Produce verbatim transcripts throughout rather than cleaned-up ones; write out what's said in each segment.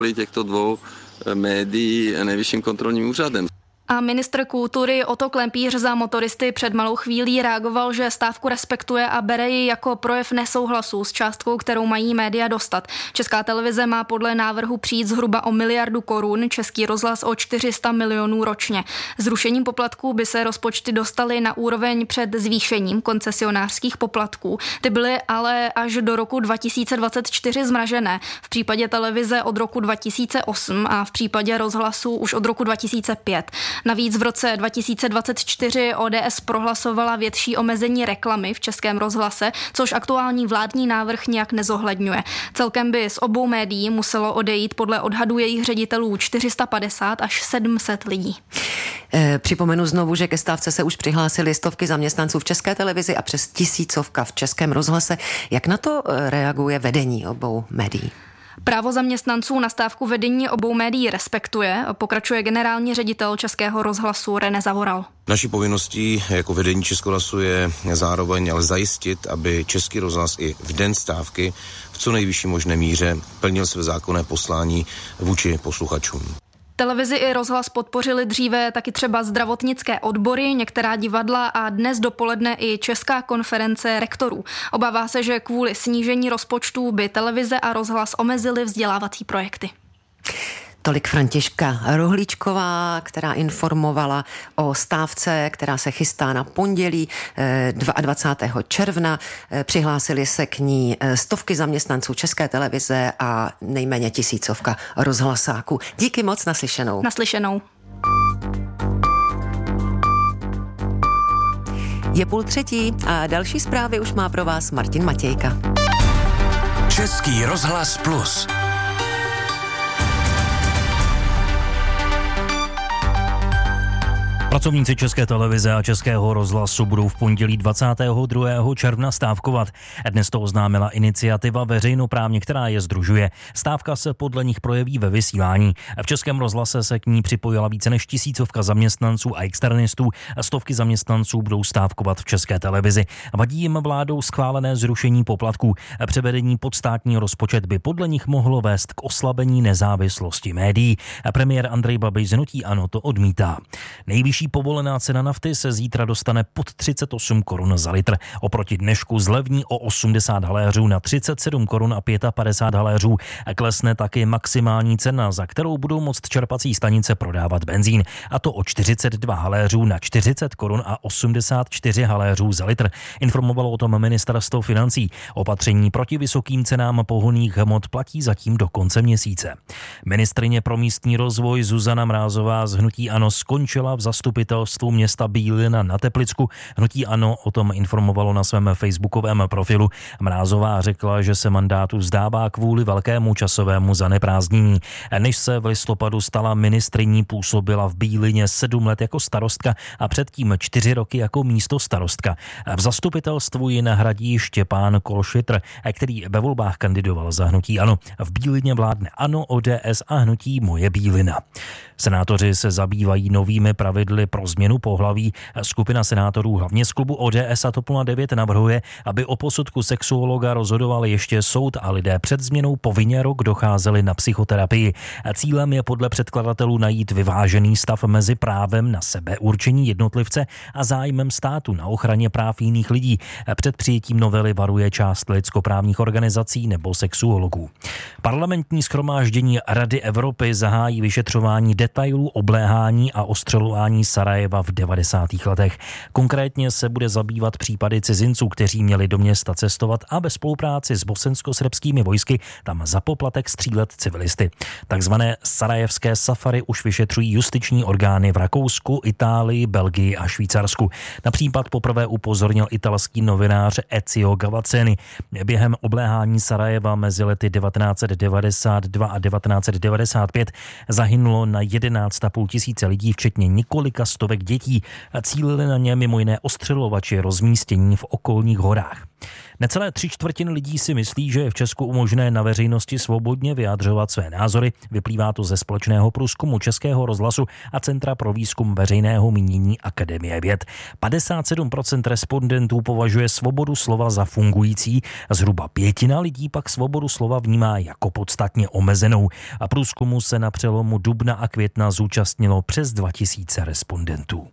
těchto dvou médií Nejvyšším kontrolním úřadem. A ministr kultury Otto Klempíř za Motoristy před malou chvílí reagoval, že stávku respektuje a bere ji jako projev nesouhlasu s částkou, kterou mají média dostat. Česká televize má podle návrhu přijít zhruba o miliardu korun, Český rozhlas o čtyři sta milionů ročně. Zrušením poplatků by se rozpočty dostaly na úroveň před zvýšením koncesionářských poplatků. Ty byly ale až do roku dva tisíce dvacet čtyři zmražené. V případě televize od roku dva tisíce osm a v případě rozhlasu už od roku dva tisíce pět. Navíc v roce dva tisíce dvacet čtyři O D S prohlasovala větší omezení reklamy v Českém rozhlase, což aktuální vládní návrh nějak nezohledňuje. Celkem by z obou médií muselo odejít podle odhadu jejich ředitelů čtyři sta padesát až sedm set lidí. E, připomenu znovu, že ke stávce se už přihlásili stovky zaměstnanců v České televizi a přes tisícovka v Českém rozhlase. Jak na to reaguje vedení obou médií? Právo zaměstnanců na stávku vedení obou médií respektuje, pokračuje generální ředitel Českého rozhlasu René Zavoral. Naší povinností jako vedení Českého rozhlasu je zároveň ale zajistit, aby Český rozhlas i v den stávky v co nejvyšší možné míře plnil své zákonné poslání vůči posluchačům. Televizi i rozhlas podpořili dříve taky třeba zdravotnické odbory, některá divadla a dnes dopoledne i Česká konference rektorů. Obává se, že kvůli snížení rozpočtů by televize a rozhlas omezily vzdělávací projekty. Tolik Františka Rohlíčková, která informovala o stávce, která se chystá na pondělí dvacátého druhého června. Přihlásili se k ní stovky zaměstnanců České televize a nejméně tisícovka rozhlasáků. Díky moc, naslyšenou. Naslyšenou. Je půl třetí a další zprávy už má pro vás Martin Matějka. Český rozhlas plus. Pracovníci České televize a Českého rozhlasu budou v pondělí dvacátého druhého června stávkovat. Dnes to oznámila iniciativa veřejnoprávně, která je sdružuje. Stávka se podle nich projeví ve vysílání. V Českém rozhlase se k ní připojila více než tisícovka zaměstnanců a externistů. Stovky zaměstnanců budou stávkovat v České televizi. Vadí jim vládou schválené zrušení poplatků. Převedení pod státní rozpočet by podle nich mohlo vést k oslabení nezávislosti médií. Premiér Andrej Babiš z hnutí ANO to odmítá. Nejvyšší povolená cena nafty se zítra dostane pod třicet osm korun za litr. Oproti dnešku zlevní o osmdesát haléřů na třicet sedm korun a padesát pět haléřů. Klesne taky maximální cena, za kterou budou moct čerpací stanice prodávat benzín. A to o čtyřicet dva haléřů na čtyřicet korun a osmdesát čtyři haléřů za litr. Informovalo o tom ministerstvo financí. Opatření proti vysokým cenám pohonných hmot platí zatím do konce měsíce. Ministryně pro místní rozvoj Zuzana Mrázová z hnutí ANO skončila v zastupitelstvu města Bílina na Teplicku. Hnutí ANO o tom informovalo na svém facebookovém profilu. Mrázová řekla, že se mandátu vzdává kvůli velkému časovému zaneprázdnění. Než se v listopadu stala ministryní, působila v Bílině sedm let jako starostka a předtím čtyři roky jako místostarostka. V zastupitelstvu ji nahradí Štěpán Kolšitr, který ve volbách kandidoval za hnutí ANO. V Bílině vládne ANO, O D S a hnutí Moje Bílina. Senátoři se zabývají novými pravidly pro změnu pohlaví. Skupina senátorů hlavně z klubu O D S a TOP nula devět navrhuje, aby o posudku sexuologa rozhodoval ještě soud a lidé před změnou povinně rok docházeli na psychoterapii. Cílem je podle předkladatelů najít vyvážený stav mezi právem na sebeurčení jednotlivce a zájmem státu na ochraně práv jiných lidí. Před přijetím novely varuje část lidskoprávních organizací nebo sexuologů. Parlamentní shromáždění Rady Evropy zahájí vyšetřování detailů obléhání a ostřelování Sarajeva v devadesátých letech. Konkrétně se bude zabývat případy cizinců, kteří měli do města cestovat a ve spolupráci s bosensko-srbskými vojsky tam za poplatek střílet civilisty. Takzvané sarajevské safari už vyšetřují justiční orgány v Rakousku, Itálii, Belgii a Švýcarsku. Na případ poprvé upozornil italský novinář Ezio Gavazzeni. Během obléhání Sarajeva mezi lety devatenáct set devadesát dva a devatenáct set devadesát pět zahynulo na jedenáct a půl tisíce lidí, včetně několika stovek dětí. Cílili na ně mimo jiné ostřelovači rozmístění v okolních horách. Necelé tři čtvrtiny lidí si myslí, že je v Česku umožněné na veřejnosti svobodně vyjadřovat své názory. Vyplývá to ze společného průzkumu Českého rozhlasu a Centra pro výzkum veřejného mínění Akademie věd. padesát sedm procent respondentů považuje svobodu slova za fungující, zhruba pětina lidí pak svobodu slova vnímá jako podstatně omezenou. A průzkumu se na přelomu dubna a května zúčastnilo přes dva tisíce respondentů.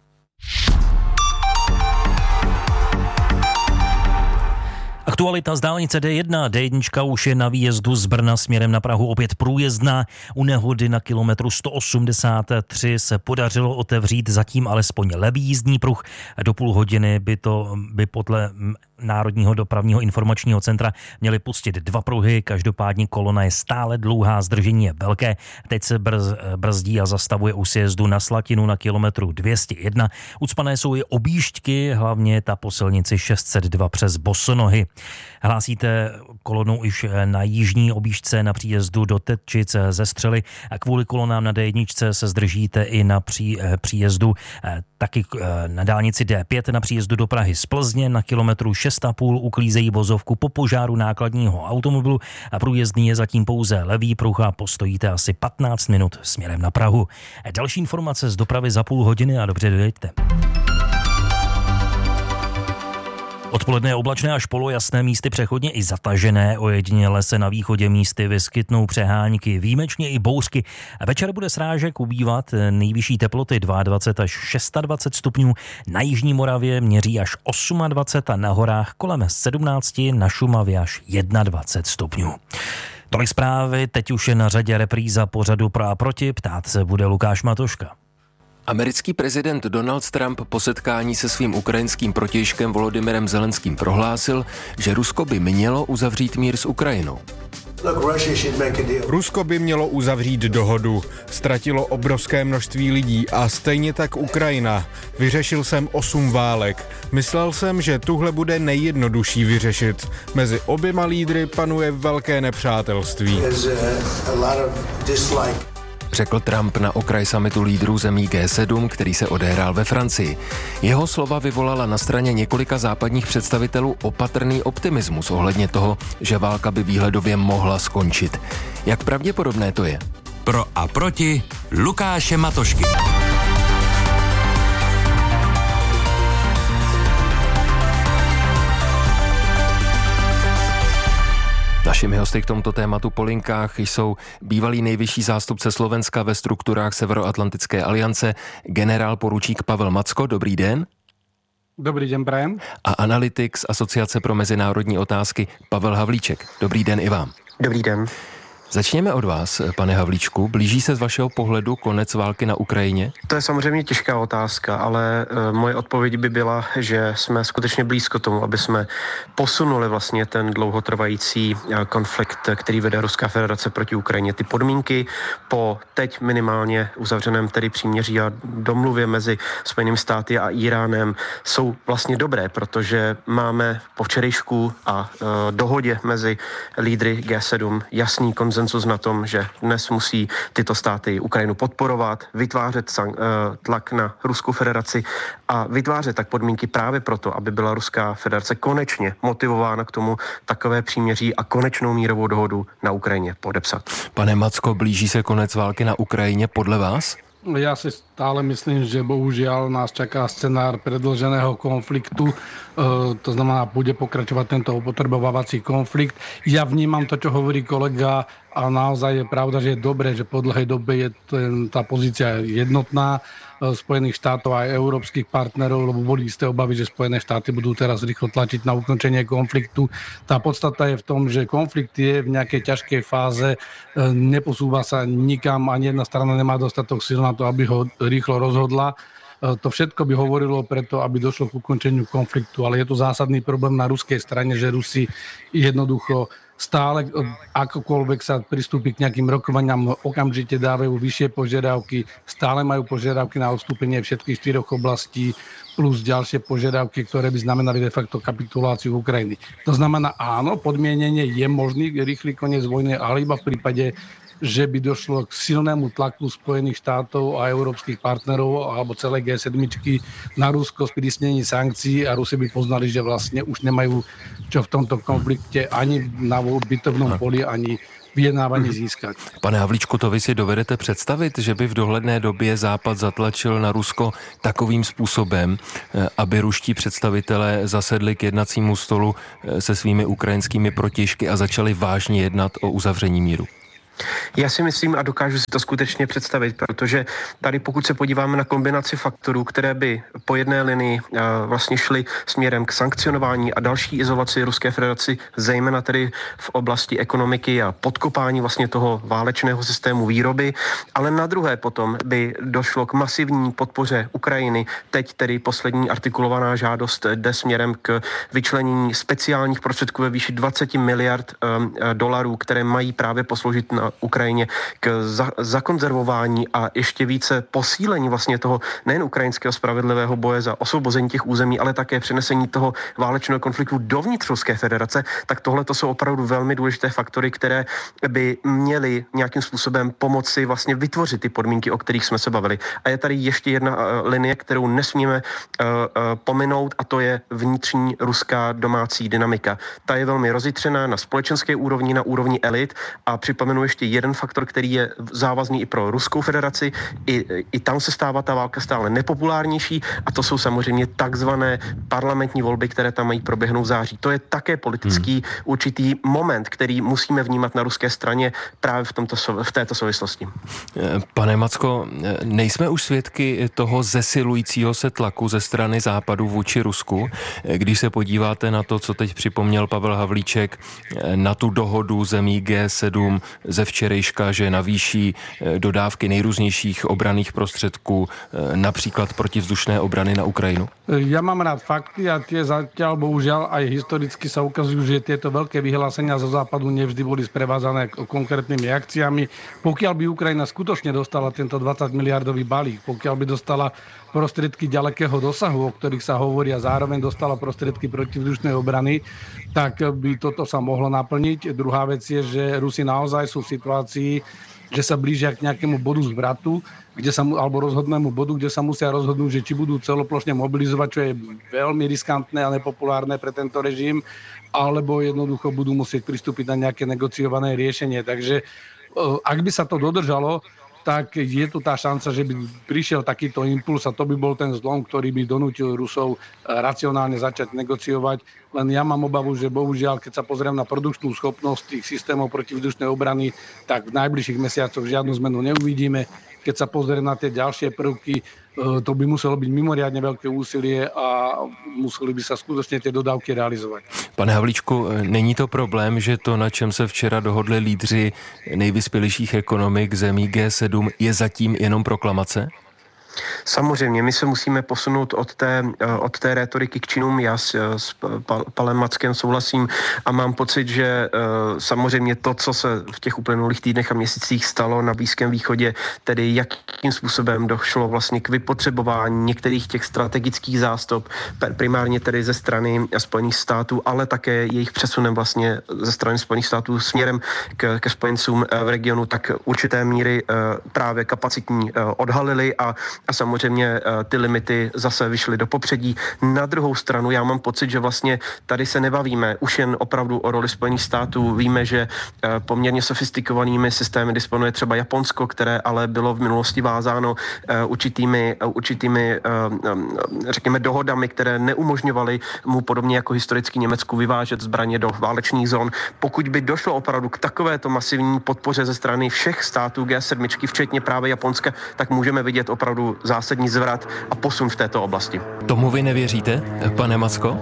Aktualita z dálnice D jedna. D jedna už je na výjezdu z Brna směrem na Prahu opět průjezdná. U nehody na kilometru sto osmdesát tři se podařilo otevřít zatím alespoň levý jízdní pruh. Do půl hodiny by to by podle Národního dopravního informačního centra měli pustit dva pruhy. Každopádně kolona je stále dlouhá, zdržení je velké. Teď se brz, brzdí a zastavuje u sjezdu na Slatinu na kilometru dvě stě jedna. Ucpané jsou i objížďky, hlavně ta po silnici šest set dva přes Bosonohy. Hlásíte kolonu již na jižní objížďce na příjezdu do Tetčic ze Střely a kvůli kolonám na D jedna se zdržíte i na pří, příjezdu taky na dálnici D pět na příjezdu do Prahy z Plzně na kilometru šest a půl uklízejí vozovku po požáru nákladního automobilu a průjezdný je zatím pouze levý pruh a postojíte asi patnáct minut směrem na Prahu. Další informace z dopravy za půl hodiny a dobře dojeďte. Odpoledne je oblačné až polojasné, místy přechodně i zatažené, ojediněle se na východě místy vyskytnou přehánky, výjimečně i bouřky. Večer bude srážek ubývat, nejvyšší teploty dvacet dva až dvacet šest stupňů, na jižní Moravě měří až dvacet osm a na horách kolem sedmnáct, na Šumavě až dvacet jedna stupňů. Tolik zprávy, teď už je na řadě repríza pořadu Pro a proti, ptát se bude Lukáš Matoška. Americký prezident Donald Trump po setkání se svým ukrajinským protějškem Volodymyrem Zelenským prohlásil, že Rusko by mělo uzavřít mír s Ukrajinou. Rusko by mělo uzavřít dohodu. Ztratilo obrovské množství lidí a stejně tak Ukrajina. Vyřešil jsem osm válek. Myslel jsem, že tuhle bude nejjednodušší vyřešit. Mezi oběma lídry panuje velké nepřátelství. Řekl Trump na okraj summitu lídrů zemí G sedm, který se odehrál ve Francii. Jeho slova vyvolala na straně několika západních představitelů opatrný optimismus ohledně toho, že válka by výhledově mohla skončit. Jak pravděpodobné to je? Pro a proti Lukáše Matošky. Našimi hosty k tomuto tématu po linkách jsou bývalý nejvyšší zástupce Slovenska ve strukturách Severoatlantické aliance, generál poručík Pavel Macko. Dobrý den. Dobrý den, prajem. A analytik z Asociace pro mezinárodní otázky Pavel Havlíček. Dobrý den i vám. Dobrý den. Začněme od vás, pane Havlíčku. Blíží se z vašeho pohledu konec války na Ukrajině? To je samozřejmě těžká otázka, ale e, moje odpověď by byla, že jsme skutečně blízko tomu, aby jsme posunuli vlastně ten dlouhotrvající e, konflikt, který vede Ruská federace proti Ukrajině. Ty podmínky po teď minimálně uzavřeném tedy příměří a domluvě mezi Spojenými státy a Iránem jsou vlastně dobré, protože máme po včerejšku a e, dohodě mezi lídry G sedm jasný konsenzus na tom, že dnes musí tyto státy Ukrajinu podporovat, vytvářet san, tlak na Ruskou federaci a vytvářet tak podmínky právě proto, aby byla Ruská federace konečně motivována k tomu takové příměří a konečnou mírovou dohodu na Ukrajině podepsat. Pane Macko, blíží se konec války na Ukrajině podle vás? Ja si stále myslím, že bohužiaľ nás čaká scenár predĺženého konfliktu, e, to znamená, bude pokračovať tento opotrebovávací konflikt. Ja vnímam to, čo hovorí kolega a naozaj je pravda, že je dobré, že po dlhej dobe je ten, tá pozícia jednotná e, Spojených štátov a aj európskych partnerov, lebo boli isté obavy, že Spojené štáty budú teraz rýchlo tlačiť na ukončenie konfliktu. Tá podstata je v tom, že konflikt je v nejakej ťažkej fáze, e, neposúva sa nikam, ani jedna strana nemá dostatok sil na to, aby ho rýchlo rozhodla. To všetko by hovorilo preto, aby došlo k ukončeniu konfliktu, ale je to zásadný problém na ruskej strane, že Rusi jednoducho stále, akokoľvek sa pristúpi k nejakým rokovaniam, okamžite dávajú vyššie požiadavky, stále majú požiadavky na odstúpenie všetkých štyroch oblastí, plus ďalšie požiadavky, ktoré by znamenali de facto kapituláciu Ukrajiny. To znamená, áno, podmienenie je možný rýchly koniec vojny, ale iba v prípade že by došlo k silnému tlaku Spojených štátov a európskych partnerov alebo celé gé sedem na Rusko s prísnením sankcií a Rusi by poznali, že vlastne už nemajú čo v tomto konflikte ani na bitovnom poli, ani vyjednávání získat. Pane Havlíčku, to vy si dovedete představit, že by v dohledné době Západ zatlačil na Rusko takovým způsobem, aby ruští představitelé zasedli k jednacímu stolu se svými ukrajinskými protějšky a začali vážně jednat o uzavření míru? Já si myslím a dokážu si to skutečně představit, protože tady pokud se podíváme na kombinaci faktorů, které by po jedné linii vlastně šly směrem k sankcionování a další izolaci Ruské federaci, zejména tedy v oblasti ekonomiky a podkopání vlastně toho válečného systému výroby, ale na druhé potom by došlo k masivní podpoře Ukrajiny. Teď tedy poslední artikulovaná žádost jde směrem k vyčlenění speciálních prostředků ve výši dvacet miliard dolarů, které mají právě posloužit na Ukrajině k za, zakonzervování a ještě více posílení vlastně toho nejen ukrajinského spravedlivého boje za osvobození těch území, ale také přenesení toho válečného konfliktu dovnitř Ruské federace, tak tohle to jsou opravdu velmi důležité faktory, které by měly nějakým způsobem pomoci vlastně vytvořit ty podmínky, o kterých jsme se bavili. A je tady ještě jedna uh, linie, kterou nesmíme uh, uh, pominout, a to je vnitřní ruská domácí dynamika. Ta je velmi rozjitřená na společenské úrovni, na úrovni elit a připomenu ještě jeden faktor, který je závazný i pro Ruskou federaci. I, i tam se stává ta válka stále nepopulárnější a to jsou samozřejmě takzvané parlamentní volby, které tam mají proběhnout v září. To je také politický hmm. určitý moment, který musíme vnímat na ruské straně právě v, tomto, v této souvislosti. Pane Macko, nejsme už svědky toho zesilujícího se tlaku ze strany Západu vůči Rusku? Když se podíváte na to, co teď připomněl Pavel Havlíček, na tu dohodu zemí gé sedm ze včerejška, že navýší dodávky nejrůznějších obranných prostředků, například protivzdušné obrany na Ukrajinu? Ja mám rád fakty a tie zatiaľ bohužiaľ aj historicky sa ukazujú, že tieto veľké vyhlásenia zo západu nevždy boli sprevázané konkrétnymi akciami. Pokiaľ by Ukrajina skutočne dostala tento dvadsať miliardový balík, pokiaľ by dostala prostriedky ďalekého dosahu, o ktorých sa hovorí, a zároveň dostala prostriedky protivzdušnej obrany, tak by toto sa mohlo naplniť. Druhá vec je, že Rusi naozaj sú v situácii, že sa blížia k nejakému bodu zvratu, kde sa, alebo rozhodnému bodu, kde sa musia rozhodnúť, že či budú celoplošne mobilizovať, čo je veľmi riskantné a nepopulárne pre tento režim, alebo jednoducho budú musieť pristúpiť na nejaké negociované riešenie. Takže ak by sa to dodržalo, tak je tu tá šanca, že by prišiel takýto impuls a to by bol ten zlom, ktorý by donútil Rusov racionálne začať negociovať. Len ja mám obavu, že bohužiaľ, keď sa pozriem na produkčnú schopnosť tých systémov protivzdušnej obrany, tak v najbližších mesiacoch žiadnu zmenu neuvidíme. Keď sa pozriem na tie ďalšie prvky, to by muselo byť mimoriadne veľké úsilie a museli by sa skutočne tie dodávky realizovať. Pane Havlíčku, není to problém, že to, na čem se včera dohodli lídři nejvyspělejších ekonomik zemí gé sedm, je zatím jenom proklamace? Samozřejmě, my se musíme posunout od té, od té rétoriky k činům. Já s, s Palem Mackem souhlasím a mám pocit, že samozřejmě to, co se v těch uplynulých týdnech a měsících stalo na Blízkém východě, tedy jakým způsobem došlo vlastně k vypotřebování některých těch strategických zástup, primárně tedy ze strany Spojených států, ale také jejich přesunem vlastně ze strany Spojených států směrem k, ke spojencům v regionu, tak určité míry právě kapacitní odhalily a a samozřejmě ty limity zase vyšly do popředí. Na druhou stranu já mám pocit, že vlastně tady se nebavíme už jen opravdu o roli Spojených států. Víme, že poměrně sofistikovanými systémy disponuje třeba Japonsko, které ale bylo v minulosti vázáno určitými, určitými řekněme, dohodami, které neumožňovaly mu podobně jako historicky Německu vyvážet zbraně do válečných zón. Pokud by došlo opravdu k takovéto masivní podpoře ze strany všech států gé sedm, včetně právě Japonska, tak můžeme vidět opravdu zásadní zvrat a posun v této oblasti. Tomu vy nevěříte, pane Macko?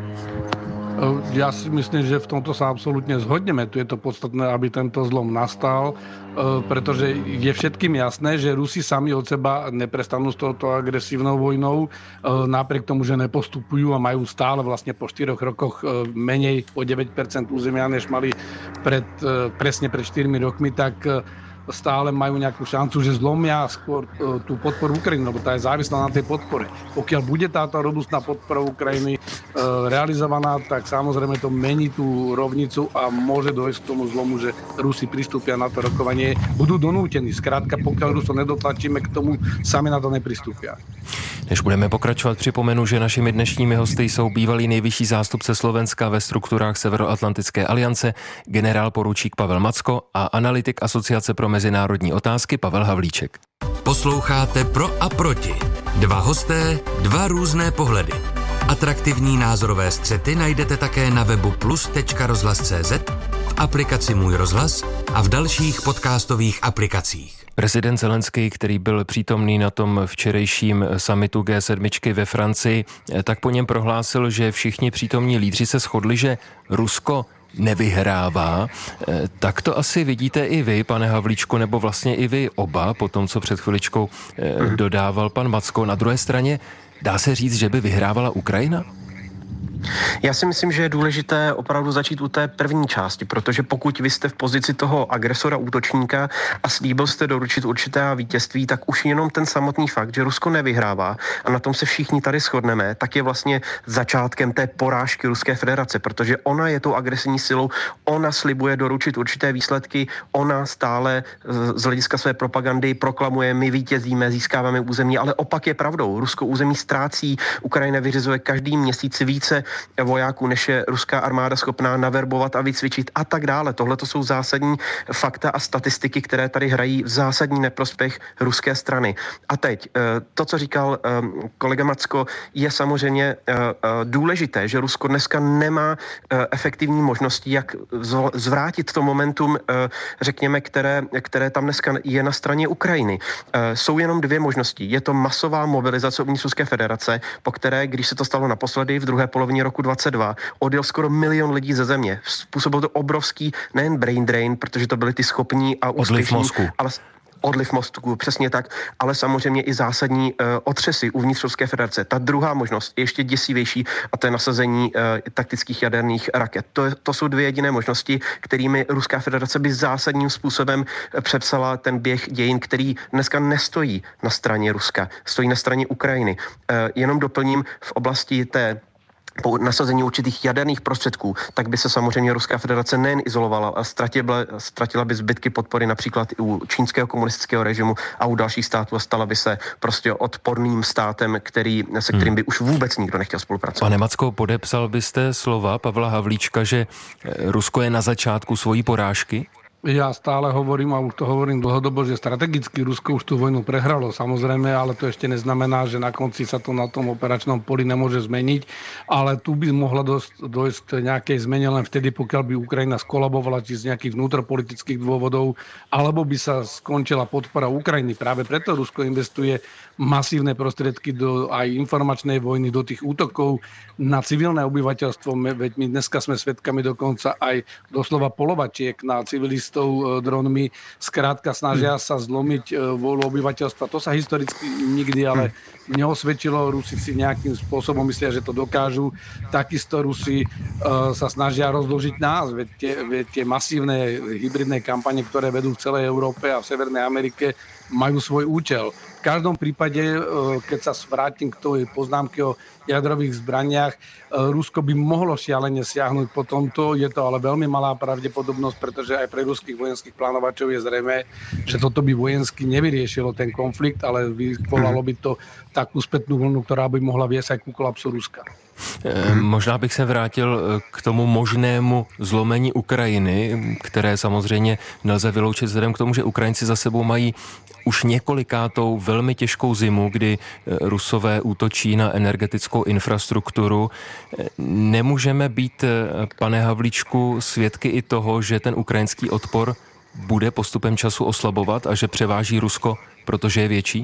Ja si myslím, že v tomto sa absolútne zhodneme. Tu je to podstatné, aby tento zlom nastal, pretože je všetkým jasné, že Rusi sami od seba neprestanú s touto agresívnou vojnou, napriek tomu, že nepostupujú a majú stále vlastne po štyroch rokoch menej o deväť percent územia, než mali pred, presne pred štyrmi rokmi, tak stále majú nejakú šancu, že zlomia skôr tú podporu Ukrajiny, lebo tá je závislá na tej podpore. Pokiaľ bude táto robustná podpora Ukrajiny realizovaná, tak samozrejme to mení tú rovnicu a môže dojsť k tomu zlomu, že Rusi pristúpia na to rokovanie, budú donútení. Skrátka, pokiaľ Ruso nedotlačíme k tomu, sami na to nepristúpia. Než budeme pokračovat, připomenu, že našimi dnešními hosty jsou bývalý nejvyšší zástupce Slovenska ve strukturách Severoatlantické aliance, generál poručík Pavel Macko a analytik Asociace pro mezinárodní otázky Pavel Havlíček. Posloucháte Pro a proti. Dva hosté, dva různé pohledy. Atraktivní názorové střety najdete také na webu plus tečka rozhlas tečka cé zet, v aplikaci Můj rozhlas a v dalších podcastových aplikacích. Prezident Zelenský, který byl přítomný na tom včerejším summitu G sedm ve Francii, tak po něm prohlásil, že všichni přítomní lídři se shodli, že Rusko nevyhrává. Tak to asi vidíte i vy, pane Havlíčku, nebo vlastně i vy oba, po tom, co před chviličkou dodával pan Macko. Na druhé straně, dá se říct, že by vyhrávala Ukrajina? Já si myslím, že je důležité opravdu začít u té první části, protože pokud vy jste v pozici toho agresora, útočníka a slíbil jste doručit určité vítězství, tak už jenom ten samotný fakt, že Rusko nevyhrává a na tom se všichni tady shodneme, tak je vlastně začátkem té porážky Ruské federace, protože ona je tou agresivní silou, ona slibuje doručit určité výsledky, ona stále z hlediska své propagandy proklamuje, my vítězíme, získáváme území, ale opak je pravdou. Rusko území ztrácí, Ukrajina vyřizuje každý měsíc více vojáků, než je ruská armáda schopná naverbovat a vycvičit a tak dále. Tohle to jsou zásadní fakta a statistiky, které tady hrají v zásadní neprospěch ruské strany. A teď, to, co říkal kolega Macko, je samozřejmě důležité, že Rusko dneska nemá efektivní možnosti, jak zvrátit to momentum, řekněme, které, které tam dneska je na straně Ukrajiny. Jsou jenom dvě možnosti. Je to masová mobilizace uvnitř Ruské federace, po které, když se to stalo naposledy v druhé polovině roku dvacet dva, odjel skoro milion lidí ze země. Způsobil to obrovský nejen brain drain, protože to byli ty schopní a úspěšní, ale odliv mozku, přesně tak, ale samozřejmě i zásadní uh, otřesy uvnitř Ruské federace. Ta druhá možnost je ještě děsivější a to je nasazení uh, taktických jaderných raket. To, to jsou dvě jediné možnosti, kterými Ruská federace by zásadním způsobem přepsala ten běh dějin, který dneska nestojí na straně Ruska, stojí na straně Ukrajiny. Uh, jenom doplním v oblasti té po nasazení určitých jaderných prostředků, tak by se samozřejmě Ruská federace nejen izolovala, ale ztratila, ztratila by zbytky podpory například i u čínského komunistického režimu a u dalších států a stala by se prostě odporným státem, který, se kterým by už vůbec nikdo nechtěl spolupracovat. Pane Macko, podepsal byste slova Pavla Havlíčka, že Rusko je na začátku svojí porážky? Ja stále hovorím, a už to hovorím dlhodobo, že strategicky Rusko už tú vojnu prehralo, samozrejme, ale to ešte neznamená, že na konci sa to na tom operačnom poli nemôže zmeniť, ale tu by mohla dojsť k nejakej zmene len vtedy, pokiaľ by Ukrajina skolabovala či z nejakých vnútropolitických dôvodov, alebo by sa skončila podpora Ukrajiny. Práve preto Rusko investuje masívne prostriedky do aj informačnej vojny, do tých útokov na civilné obyvateľstvo. Veď my dneska sme svedkami dokonca aj doslova polovačiek na civilistov dronmi, skrátka snažia sa zlomiť vôľu obyvateľstva. To sa historicky nikdy ale neosvedčilo. Rusi si nejakým spôsobom myslia, že to dokážu. Takisto Rusi uh, sa snažia rozložiť nás. Veď tie, veď tie masívne hybridné kampane, ktoré vedú v celej Európe a v Severnej Amerike, majú svoj účel. V každom prípade, keď sa vrátim k tej poznámke o jadrových zbraniach, Rusko by mohlo šialene siahnuť po tomto. Je to ale veľmi malá pravdepodobnosť, pretože aj pre ruských vojenských plánovačov je zrejmé, že toto by vojensky nevyriešilo ten konflikt, ale vyvolalo by to takú spätnú vlnu, ktorá by mohla viesť aj ku kolapsu Ruska. Možná bych se vrátil k tomu možnému zlomení Ukrajiny, které samozřejmě nelze vyloučit vzhledem k tomu, že Ukrajinci za sebou mají už několikátou velmi těžkou zimu, kdy Rusové útočí na energetickou infrastrukturu. Nemůžeme být, pane Havlíčku, svědky i toho, že ten ukrajinský odpor bude postupem času oslabovat a že převáží Rusko, protože je větší?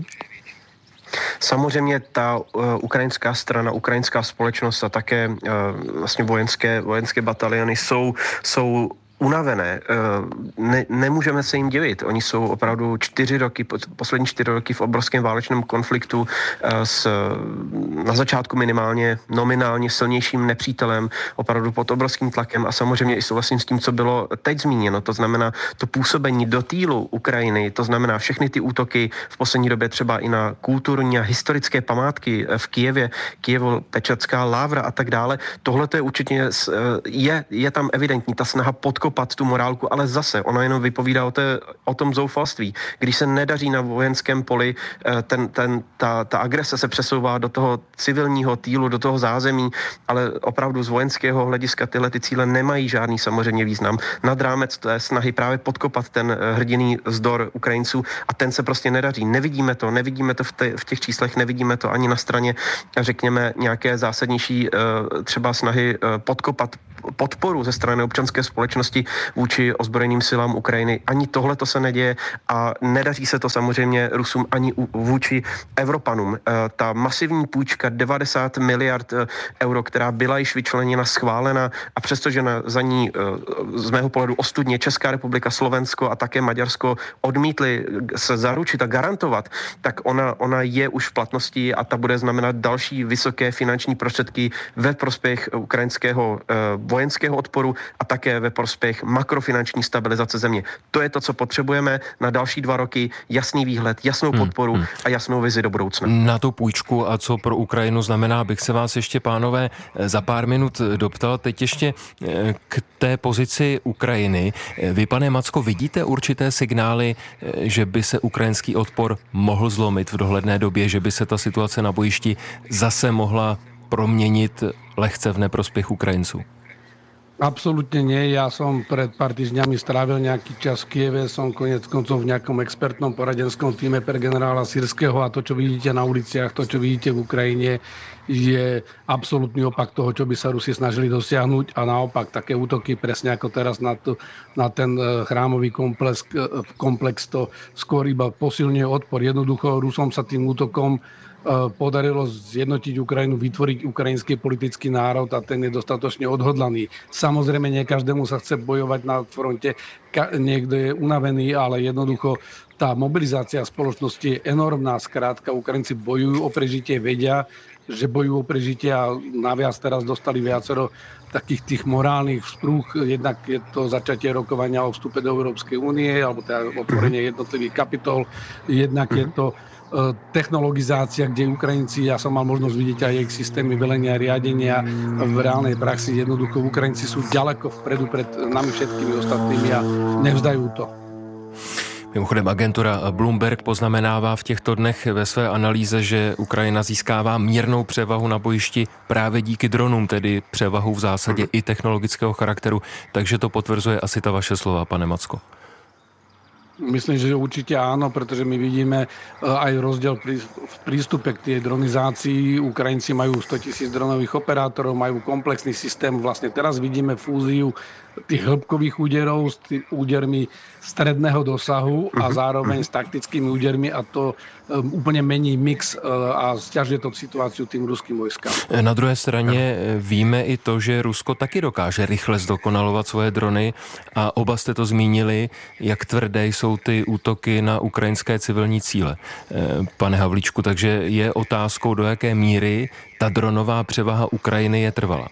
Samozřejmě ta uh, ukrajinská strana, ukrajinská společnost a také uh, vlastně vojenské, vojenské bataliony jsou, jsou unavené. Ne, nemůžeme se jim divit. Oni jsou opravdu čtyři roky, poslední čtyři roky v obrovském válečném konfliktu s na začátku minimálně nominálně silnějším nepřítelem, opravdu pod obrovským tlakem a samozřejmě i souhlasím s tím, co bylo teď zmíněno. To znamená to působení do týlu Ukrajiny, to znamená všechny ty útoky v poslední době třeba i na kulturní a historické památky v Kyjevě, Kyjevo-Pečerská lávra a tak dále. Tohle to je určitě, je, je tam evidentní ta snaha podkopat tu morálku, ale zase ono jenom vypovídá o, té, o tom zoufalství. Když se nedaří na vojenském poli, ten, ten, ta, ta agrese se přesouvá do toho civilního týlu, do toho zázemí, ale opravdu z vojenského hlediska tyhle ty cíle nemají žádný samozřejmě význam. Nad rámec té snahy právě podkopat ten hrdinný vzdor Ukrajinců a ten se prostě nedaří. Nevidíme to, nevidíme to v, te, v těch číslech, nevidíme to ani na straně, řekněme, nějaké zásadnější třeba snahy podkopat podporu ze strany občanské společnosti vůči ozbrojeným silám Ukrajiny. Ani tohle to se neděje a nedaří se to samozřejmě Rusům ani vůči Evropanům. Ta masivní půjčka devadesát miliard euro, která byla již vyčleněna, schválena a přestože na, za ní z mého pohledu ostudně Česká republika, Slovensko a také Maďarsko odmítli se zaručit a garantovat, tak ona, ona je už v platnosti a ta bude znamenat další vysoké finanční prostředky ve prospěch ukrajinského vojenského odporu a také ve prospěch makrofinanční stabilizace země. To je to, co potřebujeme na další dva roky. Jasný výhled, jasnou podporu hmm, hmm. a jasnou vizi do budoucna. Na tu půjčku a co pro Ukrajinu znamená, bych se vás ještě, pánové, za pár minut doptal. Teď ještě k té pozici Ukrajiny. Vy, pane Macko, vidíte určité signály, že by se ukrajinský odpor mohl zlomit v dohledné době, že by se ta situace na bojišti zase mohla proměnit lehce v neprospěch Ukrajinců? Absolútne nie. Ja som pred pár týždňami strávil nejaký čas v Kieve, som konec koncov v nejakom expertnom poradenskom týme pre generála Sýrskeho a to, čo vidíte na uliciach, to, čo vidíte v Ukrajine, je absolútny opak toho, čo by sa Rusi snažili dosiahnuť a naopak také útoky presne ako teraz na, to, na ten chrámový komplex, komplex to skôr iba posilňuje odpor. Jednoducho Rusom sa tým útokom podarilo zjednotiť Ukrajinu, vytvoriť ukrajinský politický národ a ten je dostatočne odhodlaný. Samozrejme, nie každému sa chce bojovať na fronte, niekto je unavený, ale jednoducho tá mobilizácia spoločnosti je enormná. Skrátka, Ukrajinci bojujú o prežitie, vedia, že bojujú o prežitie a naviac teraz dostali viacero takých tých morálnych sprúh. Jednak je to začatie rokovania o vstupe do Európskej únie, alebo teda otvorenie jednotlivých kapitol. Jednak je to technologizácia, kde Ukrajinci, ja som mal možnosť vidieť aj ich systémy velenia a riadenia v reálnej praxi. Jednoducho Ukrajinci sú ďaleko vpredu pred nami všetkými ostatnými a nevzdajú to. Mimochodem agentura Bloomberg poznamenává v těchto dnech ve své analýze, že Ukrajina získává mírnou převahu na bojišti právě díky dronům, tedy převahu v zásadě i technologického charakteru. Takže to potvrzuje asi ta vaše slova, pane Macko. Myslím, že určite áno, pretože my vidíme aj rozdiel v prístupe k tej dronizácii. Ukrajinci majú sto tisíc dronových operátorov, majú komplexný systém. Vlastne teraz vidíme fúziu tých hĺbkových úderov s tým údermi stredného dosahu a zároveň s taktickými údermi a to úplně mení mix a sťažuje to situaci tým ruským vojskám. Na druhé straně víme i to, že Rusko taky dokáže rychle zdokonalovat svoje drony a oba jste to zmínili, jak tvrdé jsou ty útoky na ukrajinské civilní cíle. Pane Havlíčku, takže je otázkou, do jaké míry ta dronová převaha Ukrajiny je trvalá.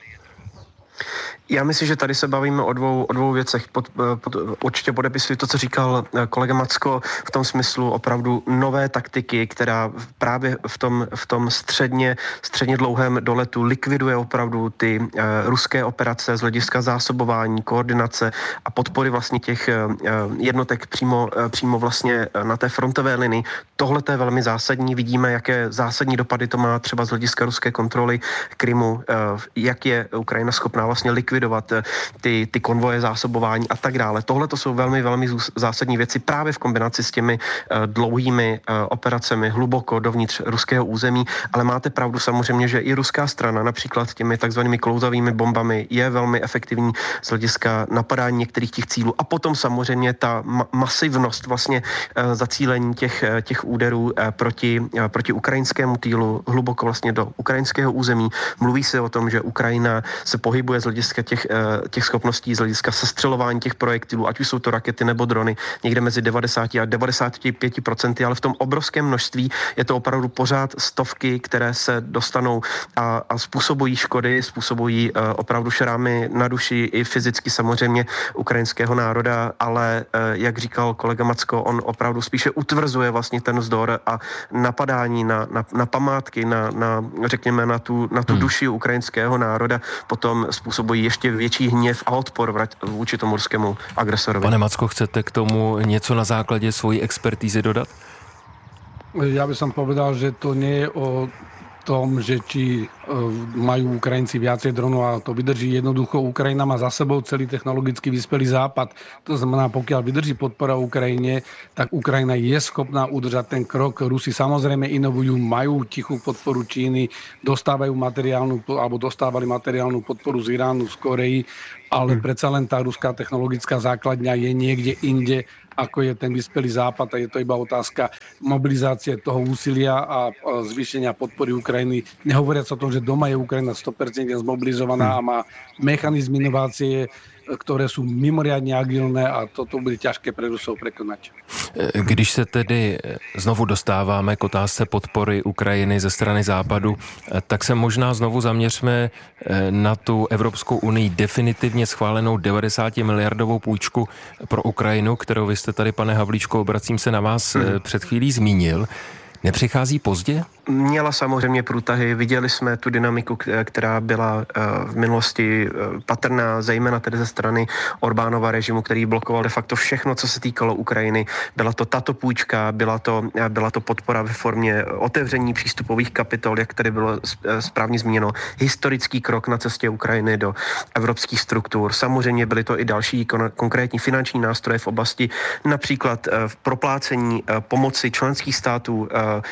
Já myslím, že tady se bavíme o dvou, o dvou věcech. Pod, pod, určitě podepisuji to, co říkal kolega Macko, v tom smyslu opravdu nové taktiky, která právě v tom, v tom středně, středně dlouhém doletu likviduje opravdu ty uh, ruské operace z hlediska zásobování, koordinace a podpory vlastně těch uh, jednotek přímo, uh, přímo vlastně na té frontové linii. Tohle je velmi zásadní. Vidíme, jaké zásadní dopady to má třeba z hlediska ruské kontroly Krymu, uh, jak je Ukrajina schopná vlastně likvidovat ty, ty konvoje zásobování a tak dále. Tohle to jsou velmi, velmi zásadní věci právě v kombinaci s těmi uh, dlouhými uh, operacemi hluboko dovnitř ruského území, ale máte pravdu samozřejmě, že i ruská strana například těmi takzvanými klouzavými bombami je velmi efektivní z hlediska napadání některých těch cílů a potom samozřejmě ta ma- masivnost vlastně uh, zacílení těch, těch úderů uh, proti, uh, proti ukrajinskému týlu hluboko vlastně do ukrajinského území. Mluví se o tom, že Ukrajina se pohybuje z hlediska těch, těch schopností z hlediska sestřelování těch projektilů, ať už jsou to rakety nebo drony, někde mezi devadesát a devadesát pět procent, ale v tom obrovském množství je to opravdu pořád stovky, které se dostanou a, a způsobují škody, způsobují uh, opravdu šrámy na duši i fyzicky samozřejmě ukrajinského národa, ale uh, jak říkal kolega Macko, on opravdu spíše utvrzuje vlastně ten vzdor a napadání na, na, na památky, na, na, řekněme, na tu, na tu hmm. duši ukrajinského národa potom způsobují ještě větší hněv a odpor vůči tomu ruskému agresorovi. Pane Macko, chcete k tomu něco na základě svojí expertízy dodat? Ja by som povedal, že to nie je o tom, že či majú Ukrajinci viacej dronov a to vydrží. Jednoducho Ukrajina má za sebou celý technologicky vyspelý západ. To znamená, pokiaľ vydrží podpora Ukrajine, tak Ukrajina je schopná udržať ten krok. Rusi samozrejme inovujú, majú tichú podporu Číny, dostávajú materiálnu, alebo dostávali materiálnu podporu z Iránu, z Koreji, ale predsa len tá ruská technologická základňa je niekde inde, ako je ten vyspelý západ, a je to iba otázka mobilizácie toho úsilia a zvýšenia podpory Ukrajiny. Nehovoriac o tom, že doma je Ukrajina sto percent zmobilizovaná a má mechanizmy inovácie, které jsou mimoriadně agilné a toto bude těžké pre Rusov prekonat. Když se tedy znovu dostáváme k otázce podpory Ukrajiny ze strany západu, tak se možná znovu zaměřme na tu Evropskou unii definitivně schválenou devadesát miliardovou půjčku pro Ukrajinu, kterou vy jste tady, pane Havlíčko, obracím se na vás, hmm. před chvílí zmínil. Nepřichází pozdě? Měla samozřejmě průtahy, viděli jsme tu dynamiku, která byla v minulosti patrná, zejména tedy ze strany Orbánova režimu, který blokoval de facto všechno, co se týkalo Ukrajiny. Byla to tato půjčka, byla to, byla to podpora ve formě otevření přístupových kapitol, jak tady bylo správně zmíněno, historický krok na cestě Ukrajiny do evropských struktur. Samozřejmě byly to i další konkrétní finanční nástroje v oblasti například v proplácení pomoci členských států,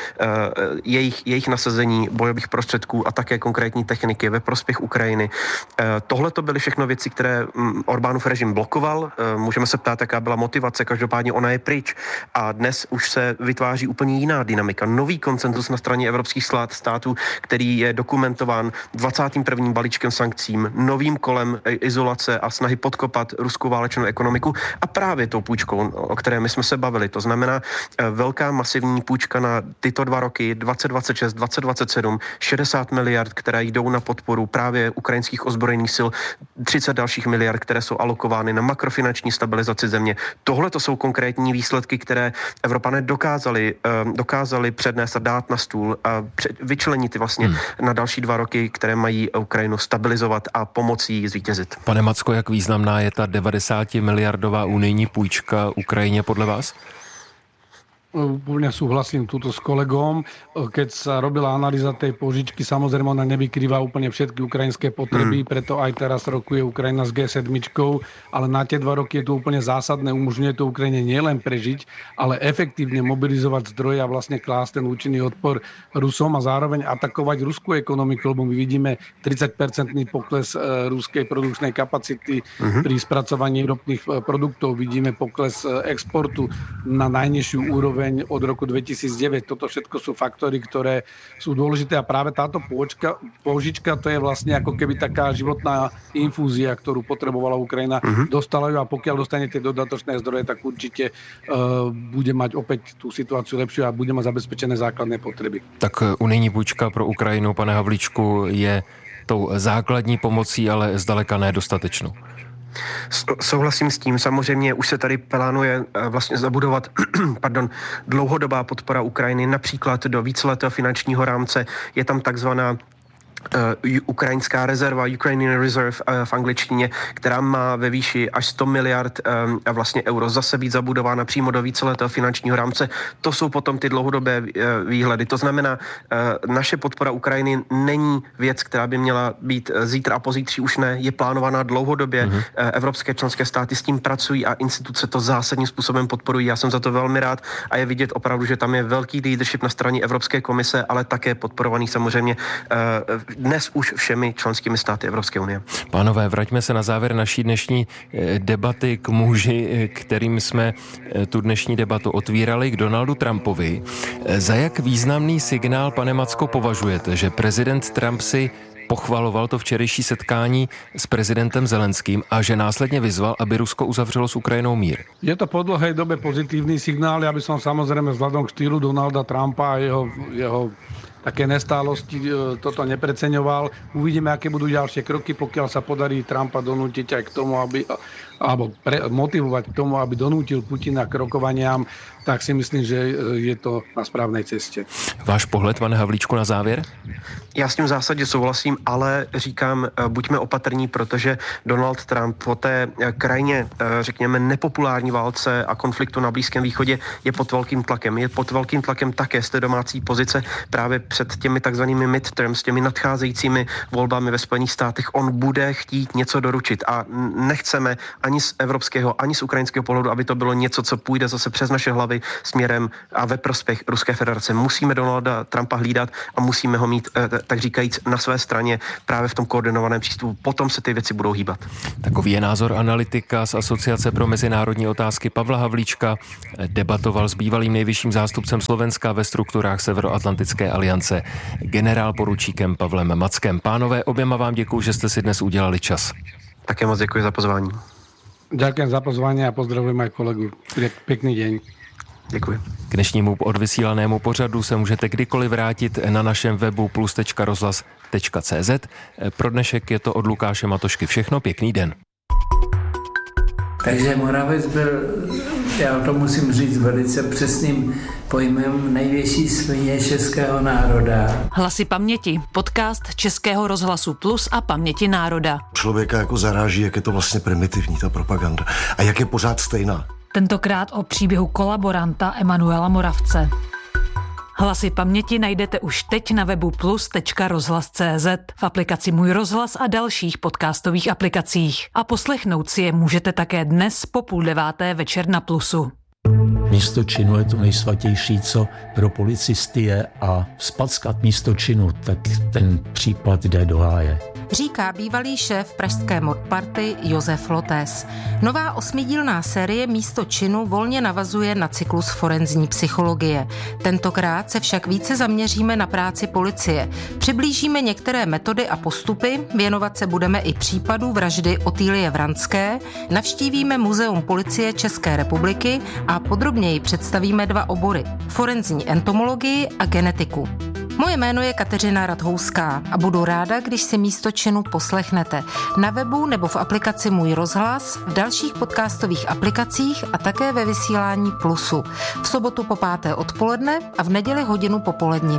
jejich, jejich nasazení bojových prostředků a také konkrétní techniky ve prospěch Ukrajiny. Tohle to byly všechno věci, které Orbánův režim blokoval. Můžeme se ptát, jaká byla motivace, každopádně ona je pryč. A dnes už se vytváří úplně jiná dynamika. Nový konsenzus na straně evropských států, který je dokumentován dvacátým prvním balíčkem sankcím, novým kolem izolace a snahy podkopat ruskou válečnou ekonomiku a právě tou půjčkou, o které my jsme se bavili. To znamená velká masivní půjčka na tyto dva roky, dvacet dvacet šest, dvacet dvacet sedm, šedesát miliard, které jdou na podporu právě ukrajinských ozbrojených sil, třicet dalších miliard, které jsou alokovány na makrofinanční stabilizaci země. Tohle to jsou konkrétní výsledky, které Evropané dokázali, dokázali přednést a dát na stůl a vyčlenit vlastně hmm. na další dva roky, které mají Ukrajinu stabilizovat a pomoci jí zvítězit. Pane Macko, jak významná je ta devadesát miliardová unijní půjčka Ukrajině podle vás? Úplne súhlasím túto s kolegom. Keď sa robila analýza tej požičky, samozrejme ona nevykrýva úplne všetky ukrajinské potreby, mm. preto aj teraz rokuje Ukrajina s gé sedem, ale na tie dva roky je to úplne zásadné, umožňuje to Ukrajine nielen prežiť, ale efektívne mobilizovať zdroje a vlastne klásť ten účinný odpor Rusom a zároveň atakovať ruskú ekonomiku, lebo my vidíme tridsať percentný pokles ruskej produkčnej kapacity mm. pri spracovaní ropných produktov, vidíme pokles exportu na najnižšiu úroveň od roku dvetisícdeväť. Toto všetko sú faktory, ktoré sú dôležité a práve táto pôžička, pôžička to je vlastne ako keby taká životná infúzia, ktorú potrebovala Ukrajina. Uh-huh. Dostala ju a pokiaľ dostane tie dodatočné zdroje, tak určite uh, bude mať opäť tú situáciu lepšiu a bude mať zabezpečené základné potreby. Tak unijní půjčka pro Ukrajinu, pane Havlíčku, je tou základní pomocí, ale zdaleka nedostatečnou. Souhlasím s tím. Samozřejmě už se tady plánuje vlastně zabudovat pardon, dlouhodobá podpora Ukrajiny, například do víceletého finančního rámce. Je tam takzvaná Uh, ukrajinská rezerva, Ukrainian Reserve uh, v angličtině, která má ve výši až sto miliard um, vlastně euro zase být zabudována přímo do víceletého finančního rámce. To jsou potom ty dlouhodobé uh, výhledy. To znamená, uh, naše podpora Ukrajiny není věc, která by měla být zítra a pozítří už ne, je plánovaná dlouhodobě. Uh-huh. Uh, evropské členské státy s tím pracují a instituce to zásadním způsobem podporují. Já jsem za to velmi rád a je vidět opravdu, že tam je velký leadership na straně Evropské komise, ale také podporovaný samozřejmě uh, dnes už všemi členskými státy Evropské unie. Pánové, vraťme se na závěr naší dnešní debaty k muži, kterým jsme tu dnešní debatu otvírali, k Donaldu Trumpovi. Za jak významný signál, pane Macko, považujete, že prezident Trump si pochvaloval to včerejší setkání s prezidentem Zelenským a že následně vyzval, aby Rusko uzavřelo s Ukrajinou mír? Je to po dlhej dobe pozitívny signál, ja by som samozrejme vzhľadom k štýlu Donalda Trumpa a jeho, jeho také nestálosti toto nepreceňoval. Uvidíme, aké budú ďalšie kroky, pokiaľ sa podarí Trumpa donútiť aj k tomu, aby, alebo pre, motivovať k tomu, aby donútil Putina k rokovaniam, tak si myslím, že je to na správnej ceste. Váš pohled, pane Havlíčku, na závěr? Já s tím v zásadě souhlasím, ale říkám, buďme opatrní, protože Donald Trump po té krajně, řekněme, nepopulární válce a konfliktu na Blízkém východě je pod velkým tlakem. Je pod velkým tlakem také z té domácí pozice právě před těmi takzvanými midterms, těmi nadcházejícími volbami ve Spojených státech. On bude chtít něco doručit a nechceme ani z evropského, ani z ukrajinského pohledu, aby to bylo něco, co půjde zase přes naše hlavy směrem a ve prospěch Ruské federace. Musíme Donalda Trumpa hlídat a musíme ho mít, tak říkajíc, na své straně právě v tom koordinovaném přístupu. Potom se ty věci budou hýbat. Takový je názor analytika z Asociace pro mezinárodní otázky Pavla Havlíčka. Debatoval s bývalým nejvyšším zástupcem Slovenska ve strukturách Severoatlantické aliance, generál poručíkem Pavlem Mackem. Pánové, oběma vám děkuju, že jste si dnes udělali čas. Také moc děkuji za pozvání. Ďakujem za pozvání a pozdravujem aj kolegu. Pěkný deň. Děkuji. K dnešnímu odvysílanému pořadu se můžete kdykoliv vrátit na našem webu plus tečka rozhlas tečka cé zet. Pro dnešek je to od Lukáše Matošky všechno. Pěkný den. Takže Moravec byl, já to musím říct velice přesným pojmem, největší svině českého národa. Hlasy paměti, podcast Českého rozhlasu Plus a Paměti národa. Člověka jako zaráží, jak je to vlastně primitivní, ta propaganda. A jak je pořád stejná. Tentokrát o příběhu kolaboranta Emanuela Moravce. Hlasy paměti najdete už teď na webu plus tečka rozhlas tečka cé zet, v aplikaci Můj rozhlas a dalších podcastových aplikacích. A poslechnout si je můžete také dnes po půl deváté večer na Plusu. Místo činu je to nejsvatější, co pro policisty je, a vzpackat místo činu, tak ten případ jde do háje. Říká bývalý šéf pražské modparty Josef Lotés. Nová osmidílná série Místo činu volně navazuje na cyklus forenzní psychologie. Tentokrát se však více zaměříme na práci policie. Přiblížíme některé metody a postupy, věnovat se budeme i případu vraždy Otýlie Vranské, navštívíme Muzeum policie České republiky a podrobněji představíme dva obory: forenzní entomologii a genetiku. Moje jméno je Kateřina Radhouská a budu ráda, když si Místo činu poslechnete na webu nebo v aplikaci Můj rozhlas, v dalších podcastových aplikacích a také ve vysílání Plusu. V sobotu po páté odpoledne a v neděli hodinu popolední.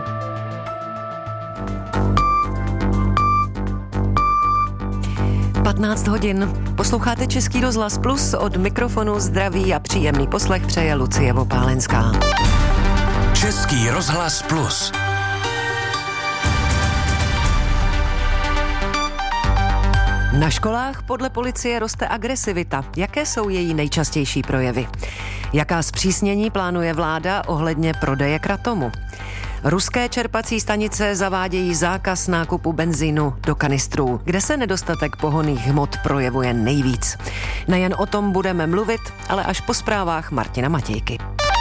patnáct hodin. Posloucháte Český rozhlas Plus, od mikrofonu zdraví a příjemný poslech přeje Lucie Vopálenská. Český rozhlas Plus. Na školách podle policie roste agresivita. Jaké jsou její nejčastější projevy? Jaká zpřísnění plánuje vláda ohledně prodeje kratomu? Ruské čerpací stanice zavádějí zákaz nákupu benzínu do kanistrů, kde se nedostatek pohonných hmot projevuje nejvíc. Nejen o tom budeme mluvit, ale až po zprávách Martina Matějky.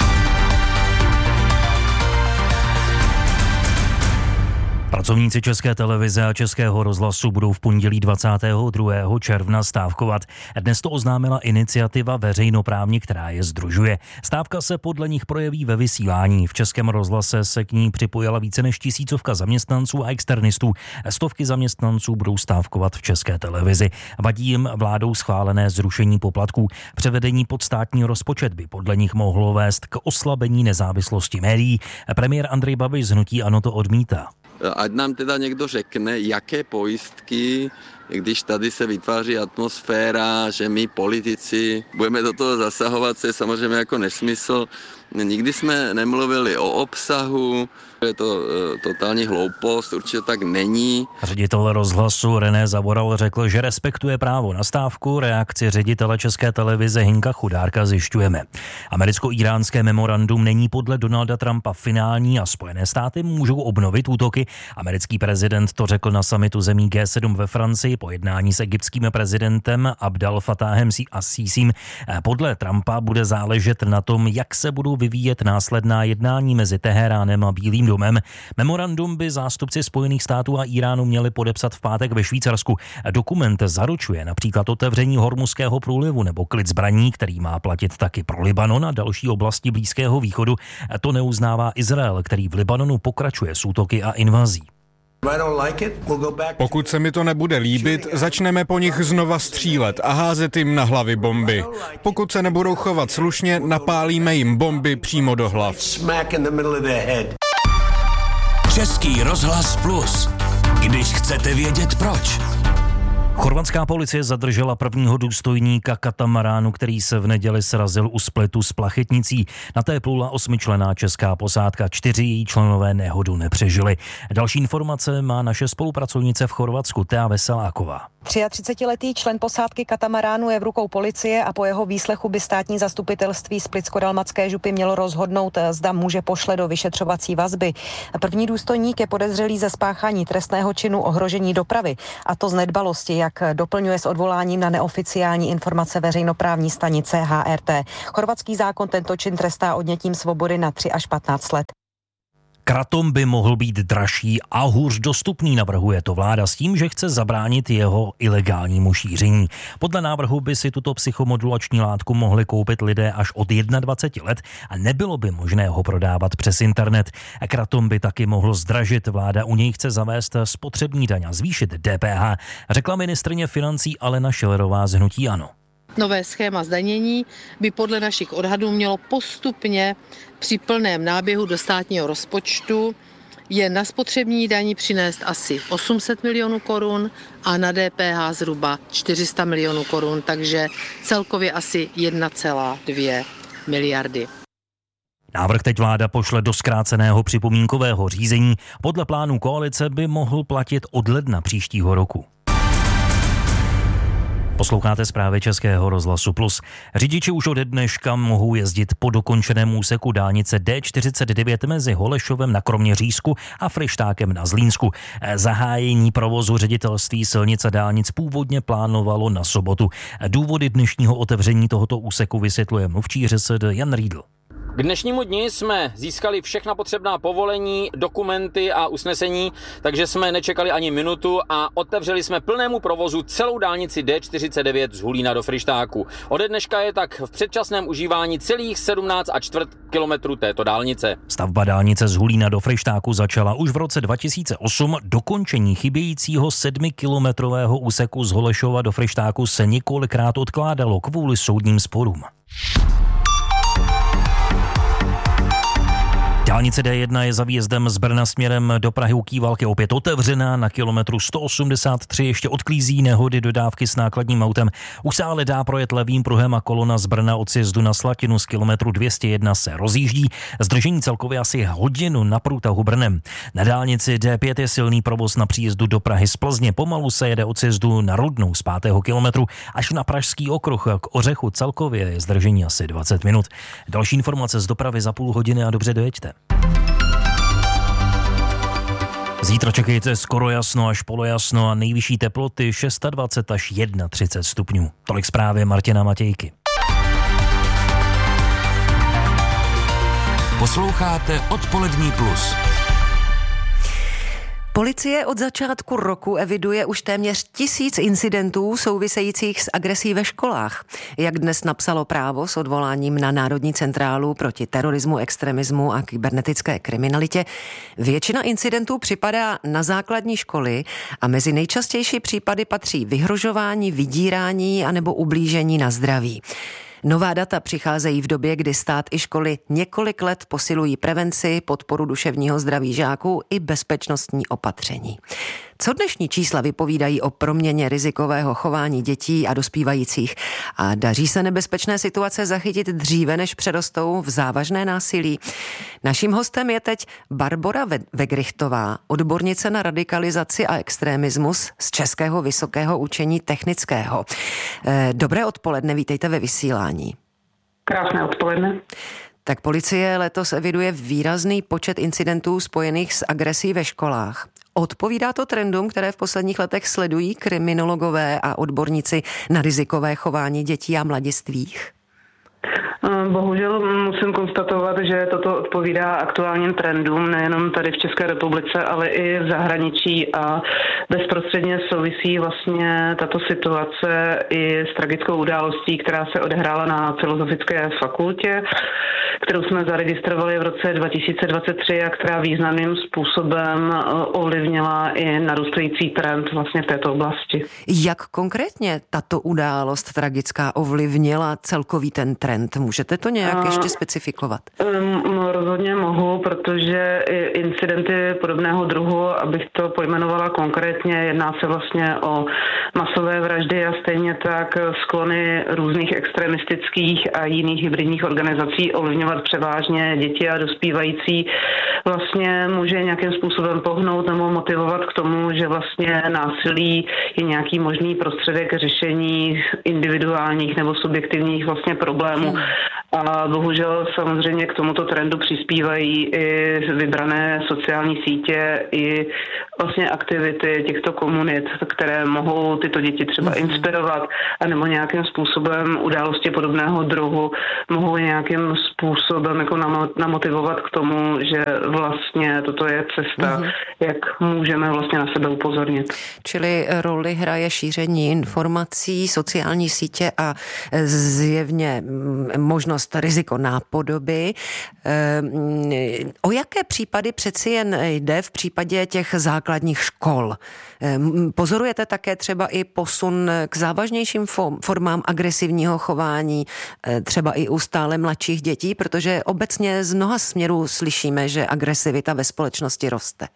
Pracovníci České televize a Českého rozhlasu budou v pondělí dvacátého druhého června stávkovat. Dnes to oznámila iniciativa veřejnoprávní, která je sdružuje. Stávka se podle nich projeví ve vysílání. V Českém rozhlase se k ní připojila více než tisícovka zaměstnanců a externistů. Stovky zaměstnanců budou stávkovat v České televizi. Vadí jim vládou schválené zrušení poplatků. Převedení pod státní rozpočet by podle nich mohlo vést k oslabení nezávislosti médií. Premiér Andrej Babiš z hnutí ANO to odmítá. Ať nám teda někdo řekne, jaké pojistky když tady se vytváří atmosféra, že my politici budeme do toho zasahovat, co je samozřejmě jako nesmysl. Nikdy jsme nemluvili o obsahu, je to e, totální hloupost, určitě tak není. Ředitel rozhlasu René Zavoral řekl, že respektuje právo na stávku. Reakci ředitele České televize Hinka Chudárka zjišťujeme. Americko-íránské memorandum není podle Donalda Trumpa finální a Spojené státy můžou obnovit útoky. Americký prezident to řekl na summitu zemí G sedm ve Francii po jednání s egyptským prezidentem Abdel Fattahem as-Sísím. Podle Trumpa bude záležet na tom, jak se budou vyvíjet následná jednání mezi Teheránem a Bílým domem. Memorandum by zástupci Spojených států a Iránu měli podepsat v pátek ve Švýcarsku. Dokument zaručuje například otevření Hormuzského průlivu nebo klid zbraní, který má platit taky pro Libanon a další oblasti Blízkého východu. To neuznává Izrael, který v Libanonu pokračuje s útoky a invazí. Pokud se mi to nebude líbit, začneme po nich znova střílet a házet jim na hlavy bomby. Pokud se nebudou chovat slušně, napálíme jim bomby přímo do hlav. Český rozhlas Plus. Když chcete vědět proč. Chorvatská policie zadržela prvního důstojníka katamaránu, který se v neděli srazil u Splitu s plachetnicí. Na té plula osmičlenná česká posádka, čtyři její členové nehodu nepřežili. Další informace má naše spolupracovnice v Chorvatsku, Thea Veseláková. třiatřicetiletý člen posádky katamaránu je v rukou policie a po jeho výslechu by státní zastupitelství Splitsko-dalmatské župy mělo rozhodnout, zda muže pošle do vyšetřovací vazby. První důstojník je podezřelý ze spáchání trestného činu ohrožení dopravy, a to z nedbalosti, jak doplňuje s odvoláním na neoficiální informace veřejnoprávní stanice H R T. Chorvatský zákon tento čin trestá odnětím svobody na tři až patnáct let. Kratom by mohl být dražší a hůř dostupný, navrhuje to vláda s tím, že chce zabránit jeho ilegálnímu šíření. Podle návrhu by si tuto psychomodulační látku mohli koupit lidé až od dvaceti jedna let a nebylo by možné ho prodávat přes internet. Kratom by taky mohl zdražit. Vláda u něj chce zavést spotřební daň a zvýšit D P H, řekla ministryně financí Alena Schillerová z hnutí ANO. Nové schéma zdanění by podle našich odhadů mělo postupně při plném náběhu do státního rozpočtu je na spotřební daní přinést asi osm set milionů korun a na D P H zhruba čtyři sta milionů korun, takže celkově asi jedna celá dvě miliardy. Návrh teď vláda pošle do zkráceného připomínkového řízení. Podle plánu koalice by mohl platit od ledna příštího roku. Posloucháte zprávy Českého rozhlasu Plus. Řidiči už od dneška mohou jezdit po dokončeném úseku dálnice D čtyřicet devět mezi Holešovem na Kroměřížsku a Fryštákem na Zlínsku. Zahájení provozu ředitelství silnic a dálnic původně plánovalo na sobotu. Důvody dnešního otevření tohoto úseku vysvětluje mluvčí ŘSD Jan Riedl. K dnešnímu dni jsme získali všechna potřebná povolení, dokumenty a usnesení, takže jsme nečekali ani minutu a otevřeli jsme plnému provozu celou dálnici D čtyřicet devět z Hulína do Fryštáku. Ode dneška je tak v předčasném užívání celých sedmnáct a čtvrt kilometru této dálnice. Stavba dálnice z Hulína do Fryštáku začala už v roce dva tisíce osm. Dokončení chybějícího sedmikilometrového úseku z Holešova do Fryštáku se několikrát odkládalo kvůli soudním sporům. Dálnice D jedna je za výjezdem z Brna směrem do Prahy u Kývalky opět otevřená. Na kilometru sto osmdesát tři ještě odklízí nehody dodávky s nákladním autem. Už se ale dá projet levým pruhem a kolona z Brna od sjezdu na Slatinu z kilometru dvě stě jedna se rozjíždí. Zdržení celkově asi hodinu na průtahu Brnem. Na dálnici D pět je silný provoz na příjezdu do Prahy z Plzně. Pomalu se jede od sjezdu na Rudnou z pátého kilometru až na Pražský okruh k Ořechu. Celkově je zdržení asi dvacet minut. Další informace z dopravy za půl hodiny a dobře dojeďte. Zítra čekejte skoro jasno až polojasno a nejvyšší teploty dvacet šest až třicet jedna stupňů. Tolik zprávy Martina Matějky. Posloucháte Odpolední plus. Policie od začátku roku eviduje už téměř tisíc incidentů souvisejících s agresí ve školách. Jak dnes napsalo Právo s odvoláním na Národní centrálu proti terorismu, extremismu a kybernetické kriminalitě, většina incidentů připadá na základní školy a mezi nejčastější případy patří vyhrožování, vydírání anebo ublížení na zdraví. Nová data přicházejí v době, kdy stát i školy několik let posilují prevenci, podporu duševního zdraví žáků i bezpečnostní opatření. Co dnešní čísla vypovídají o proměně rizikového chování dětí a dospívajících? A daří se nebezpečné situace zachytit dříve, než přerostou v závažné násilí? Naším hostem je teď Barbora Vegrichtová, odbornice na radikalizaci a extremismus z Českého vysokého učení technického. Dobré odpoledne, vítejte ve vysílání. Krásné odpoledne. Tak policie letos eviduje výrazný počet incidentů spojených s agresí ve školách. Odpovídá to trendům, které v posledních letech sledují kriminologové a odborníci na rizikové chování dětí a mladistvých? Bohužel musím konstatovat, že toto odpovídá aktuálním trendům, nejenom tady v České republice, ale i v zahraničí a bezprostředně souvisí vlastně tato situace i s tragickou událostí, která se odehrála na Filozofické fakultě, kterou jsme zaregistrovali v roce dva tisíce dvacet tři a která významným způsobem ovlivnila i narůstající trend vlastně v této oblasti. Jak konkrétně tato událost tragická ovlivnila celkový ten trend? Můžete to nějak ještě specifikovat? No, rozhodně mohu, protože incidenty podobného druhu, abych to pojmenovala konkrétně, jedná se vlastně o masové vraždy a stejně tak sklony různých extremistických a jiných hybridních organizací ovlivňovat převážně děti a dospívající, vlastně může nějakým způsobem pohnout nebo motivovat k tomu, že vlastně násilí je nějaký možný prostředek řešení individuálních nebo subjektivních vlastně problémů. A bohužel samozřejmě k tomuto trendu přispívají i vybrané sociální sítě, i vlastně aktivity těchto komunit, které mohou tyto děti třeba inspirovat, anebo nějakým způsobem události podobného druhu mohou nějakým způsobem jako namotivovat k tomu, že vlastně toto je cesta, mm-hmm. jak můžeme vlastně na sebe upozornit. Čili roli hraje šíření informací, sociální sítě a zjevně možnost riziko nápodoby. O jaké případy přeci jen jde v případě těch základních škol? Pozorujete také třeba i posun k závažnějším formám agresivního chování, třeba i u stále mladších dětí, protože obecně z mnoha směrů slyšíme, že agresivita ve společnosti roste.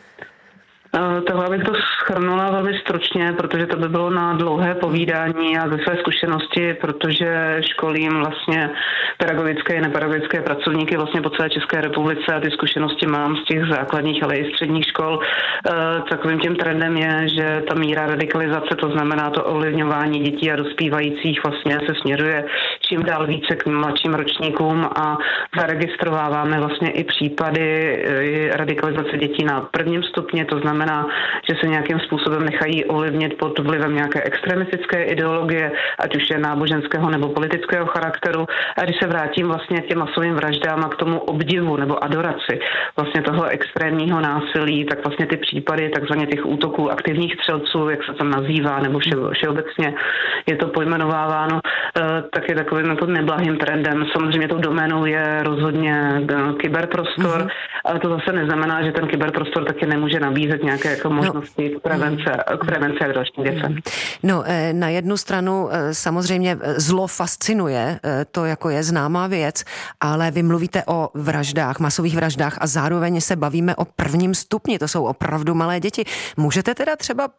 Tohle bych to shrnula velmi stručně, protože to by bylo na dlouhé povídání a ze své zkušenosti, protože školím vlastně pedagogické i nepedagogické pracovníky vlastně po celé České republice a ty zkušenosti mám z těch základních, ale i středních škol. Takovým tím trendem je, že ta míra radikalizace, to znamená to ovlivňování dětí a dospívajících vlastně se směruje čím dál více k mladším ročníkům a zaregistrováváme vlastně i případy radikalizace dětí na prvním stupni, to znamená znamená, že se nějakým způsobem nechají ovlivnit pod vlivem nějaké extremistické ideologie, ať už je náboženského nebo politického charakteru. A když se vrátím vlastně k těm masovým vraždám a k tomu obdivu nebo adoraci vlastně toho extrémního násilí, tak vlastně ty případy takzvaně těch útoků aktivních střelců, jak se to nazývá, nebo vše, všeobecně je to pojmenováváno, tak je takovým jako neblahým trendem. Samozřejmě tou doménou je rozhodně kyberprostor, mm-hmm. ale to zase neznamená, že ten kyberprostor taky nemůže nabízet nějaké jako možnosti no. k prevence, k prevence a dalším věcem. No, na jednu stranu samozřejmě zlo fascinuje, to jako je známá věc, ale vy mluvíte o vraždách, masových vraždách a zároveň se bavíme o prvním stupni, to jsou opravdu malé děti. Můžete teda třeba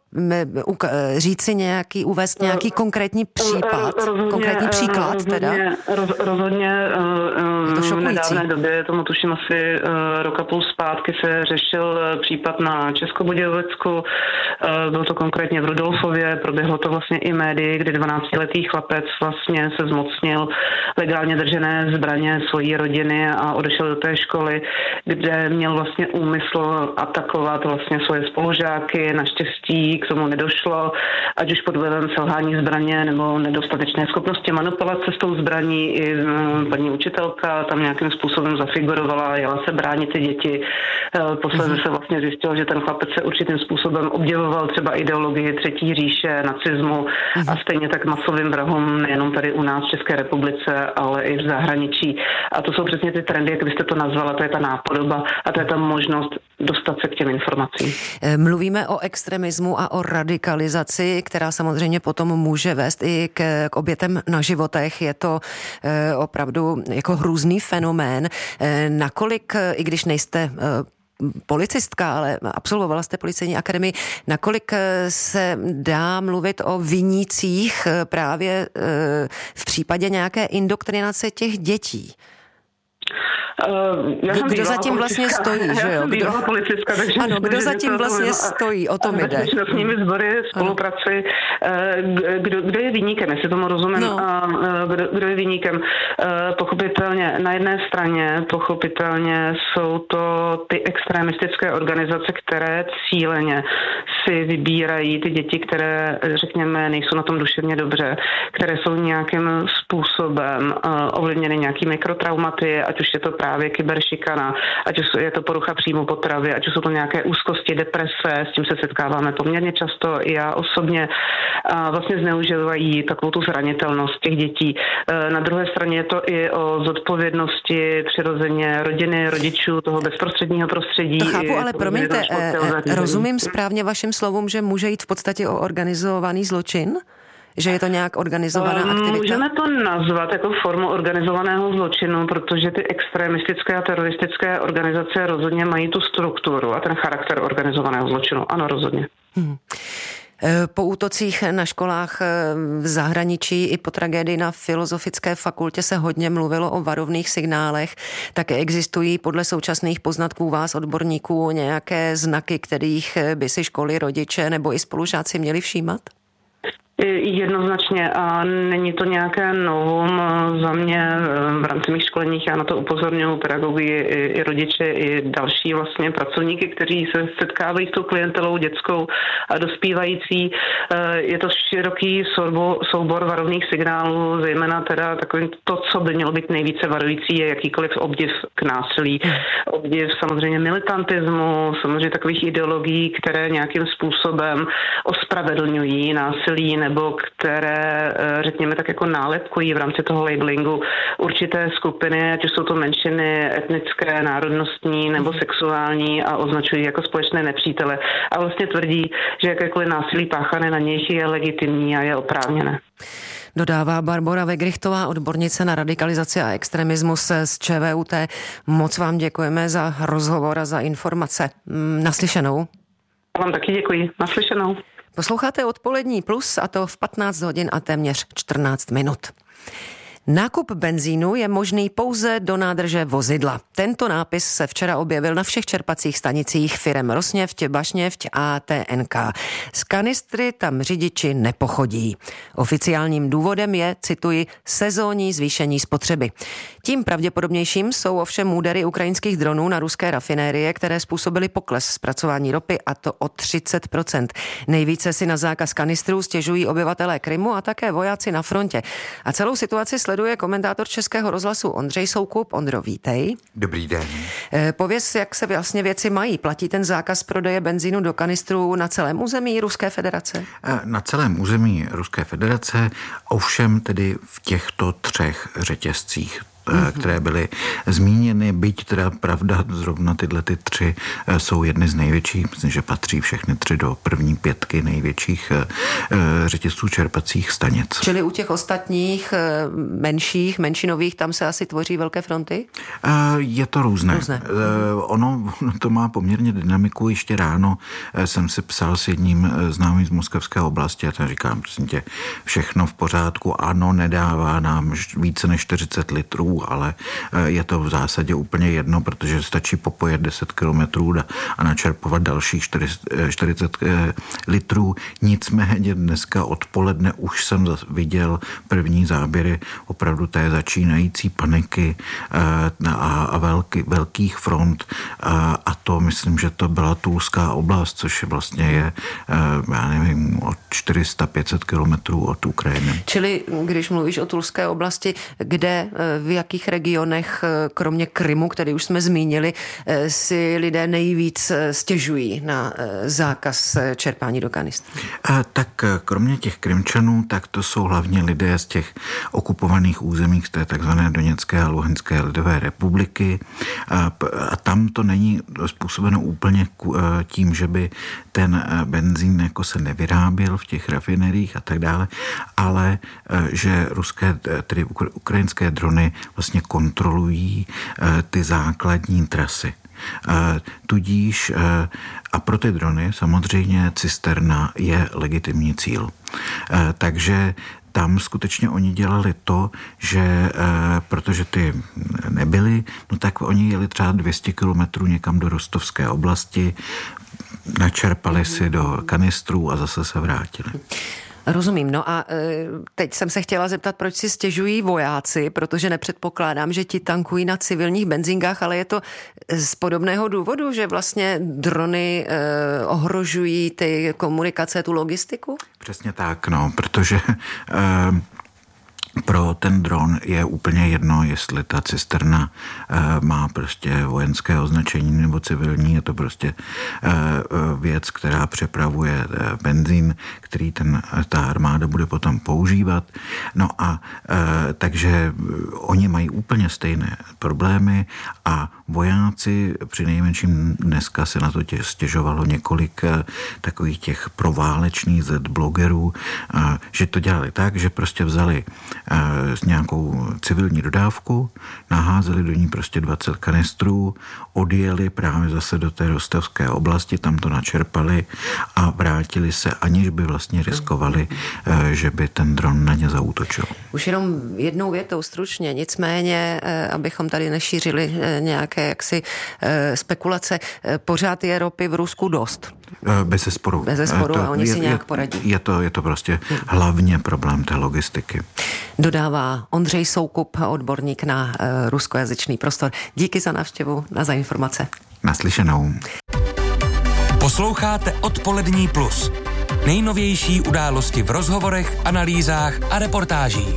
říci nějaký, uvést nějaký konkrétní případ, rozhodně, konkrétní příklad rozhodně, teda? Roz, rozhodně v nedávné době, tomu tuším asi roka půl zpátky se řešil případ na Českobudějovicku, byl to konkrétně v Rudolfově, proběhlo to vlastně i médii, kdy dvanáctiletý chlapec vlastně se zmocnil legálně držené zbraně svojí rodiny a odešel do té školy, kde měl vlastně úmysl atakovat vlastně svoje spolužáky, naštěstí k tomu nedošlo, ať už pod vlivem selhání zbraně nebo nedostatečné schopnosti manipulace s tou zbraní, i paní učitelka tam nějakým způsobem zafigurovala, jela se bránit ty děti, posledně se vlastně zjistilo, že ten chlapec se určitým způsobem obdivoval třeba ideologii Třetí říše, nacismu a stejně tak masovým vrahům nejenom tady u nás v České republice, ale i v zahraničí. A to jsou přesně ty trendy, jak byste to nazvala, to je ta nápodoba a to je ta možnost dostat se k těm informacím. Mluvíme o extremismu a o radikalizaci, která samozřejmě potom může vést i k, k obětem na životech. Je to e, opravdu jako hrůzný fenomén. E, nakolik, i když nejste e, policistka, ale absolvovala jste policejní akademii. Nakolik se dá mluvit o vinících právě v případě nějaké indoktrinace těch dětí? Uh, já kdo kdo zatím vlastně stojí, já že jo? Kdo, policistka, takže ano, kdo zatím vlastně stojí, o tom jde. Bezpečnostními sbory spolupráci, kdo, kdo je viníkem, jestli tomu rozumím, no. kdo, kdo je viníkem. Pochopitelně, na jedné straně, pochopitelně jsou to ty extremistické organizace, které cíleně si vybírají ty děti, které, řekněme, nejsou na tom duševně dobře, které jsou nějakým způsobem ovlivněny nějakými mikrotraumaty, ať už je to právě kyberšikana, ať už je to porucha příjmu potravy, ať už jsou to nějaké úzkosti, deprese, s tím se setkáváme poměrně často. Já osobně vlastně zneužívají takovou tu zranitelnost těch dětí. Na druhé straně je to i o zodpovědnosti přirozeně rodiny, rodičů, toho bezprostředního prostředí. To chápu, ale promiňte, rozumím správně vašim slovům, že může jít v podstatě o organizovaný zločin? Že je to nějak organizovaná aktivita? Můžeme to nazvat jako formu organizovaného zločinu, protože ty extremistické a teroristické organizace rozhodně mají tu strukturu a ten charakter organizovaného zločinu. Ano, rozhodně. Hmm. Po útocích na školách v zahraničí i po tragédii na Filozofické fakultě se hodně mluvilo o varovných signálech. Také existují podle současných poznatků vás, odborníků, nějaké znaky, kterých by si školy, rodiče nebo i spolužáci měli všímat? Jednoznačně a není to nějaké novum za mě v rámci mých školeních, já na to upozorňuji pedagogy i, i rodiče, i další vlastně pracovníky, kteří se setkávají s tou klientelou dětskou a dospívající. Je to široký soubor, soubor varovných signálů, zejména teda takový to, co by mělo být nejvíce varující, je jakýkoliv obdiv k násilí. Obdiv samozřejmě militantismu, samozřejmě takových ideologií, které nějakým způsobem ospravedlňují násilí nebo které, řekněme, tak jako nálepkují v rámci toho labelingu určité skupiny, ať už jsou to menšiny etnické, národnostní nebo sexuální a označují jako společné nepřítele. A vlastně tvrdí, že jakékoliv násilí páchané na nich je legitimní a je oprávněné. Dodává Barbora Vegrichtová, odbornice na radikalizaci a extremismus z ČVUT. Moc vám děkujeme za rozhovor a za informace. Naslyšenou. Vám taky děkuji. Naslyšenou. Posloucháte Odpolední plus a to v patnáct hodin a téměř čtrnáct minut. Nákup benzínu je možný pouze do nádrže vozidla. Tento nápis se včera objevil na všech čerpacích stanicích firem Rosněft, Bašněft a T N K. Z kanistry tam řidiči nepochodí. Oficiálním důvodem je, cituji, sezónní zvýšení spotřeby. Tím pravděpodobnějším jsou ovšem údery ukrajinských dronů na ruské rafinérie, které způsobily pokles zpracování ropy, a to o třicet procent. Nejvíce si na zákaz kanistrů stěžují obyvatelé Krymu a také vojáci na frontě. A celou situaci sleduje komentátor Českého rozhlasu Ondřej Soukup. Ondro, vítej. Dobrý den. Pověz, jak se vlastně věci mají. Platí ten zákaz prodeje benzínu do kanistrů na celém území Ruské federace? Na celém území Ruské federace, ovšem tedy v těchto třech řetězcích, které byly zmíněny, byť teda pravda, zrovna tyhle ty tři jsou jedny z největších, myslím, že patří všechny tři do první pětky největších řetězců čerpacích stanic. Čili u těch ostatních menších, menšinových, tam se asi tvoří velké fronty? Je to různé. různé. Ono to má poměrně dynamiku. Ještě ráno jsem si psal s jedním známým z Moskevské oblasti a ten říkám, prosím tě, všechno v pořádku, ano, nedává nám více než čtyřicet litrů, ale je to v zásadě úplně jedno, protože stačí popojet deset kilometrů a načerpovat dalších čtyřicet litrů. Nicméně dneska odpoledne už jsem viděl první záběry opravdu té začínající paniky a velký, velkých front a to myslím, že to byla Tulská oblast, což vlastně je, já nevím, od čtyři sta až pět set kilometrů od Ukrajiny. Čili když mluvíš o Tulské oblasti, kde, v jakých regionech, kromě Krymu, který už jsme zmínili, si lidé nejvíc stěžují na zákaz čerpání do kanistr? Tak kromě těch Krymčanů, tak to jsou hlavně lidé z těch okupovaných území, z té takzvané Doněcké a Luhanské lidové republiky. A tam to není způsobeno úplně tím, že by ten benzín jako se nevyráběl v těch rafineriích a tak dále, ale že ruské, tedy ukrajinské drony vlastně kontrolují ty základní trasy. Tudíž a pro ty drony samozřejmě cisterna je legitimní cíl. Takže tam skutečně oni dělali to, že e, protože ty nebyly, no tak oni jeli třeba dvě stě kilometrů někam do Rostovské oblasti, načerpali si do kanistrů a zase se vrátili. Rozumím. No a teď jsem se chtěla zeptat, proč si stěžují vojáci, protože nepředpokládám, že ti tankují na civilních benzínkách, ale je to z podobného důvodu, že vlastně drony eh, ohrožují ty komunikace, tu logistiku? Přesně tak, no, protože eh, pro ten dron je úplně jedno, jestli ta cisterna e, má prostě vojenské označení nebo civilní. Je to prostě e, věc, která přepravuje e, benzín, který ten, ta armáda bude potom používat. No a e, takže oni mají úplně stejné problémy a vojáci při nejmenším dneska se na to tě stěžovalo několik e, takových těch proválečných Z-blogerů, e, že to dělali tak, že prostě vzali s nějakou civilní dodávku, naházeli do ní prostě dvacet kanistrů, odjeli právě zase do té Rostovské oblasti, tam to načerpali a vrátili se, aniž by vlastně riskovali, že by ten dron na ně zaútočil. Už jenom jednou větou stručně, nicméně, abychom tady nešířili nějaké jaksi spekulace, pořád je ropy v Rusku dost. Bez zesporu. Bez zesporu a oni je, si nějak poradí. Je to, je to prostě hlavně problém té logistiky. Dodává Ondřej Soukup, odborník na uh, ruskojazyčný prostor. Díky za návštěvu a za informace. Naslyšenou. Posloucháte Odpolední plus. Nejnovější události v rozhovorech, analýzách a reportážích.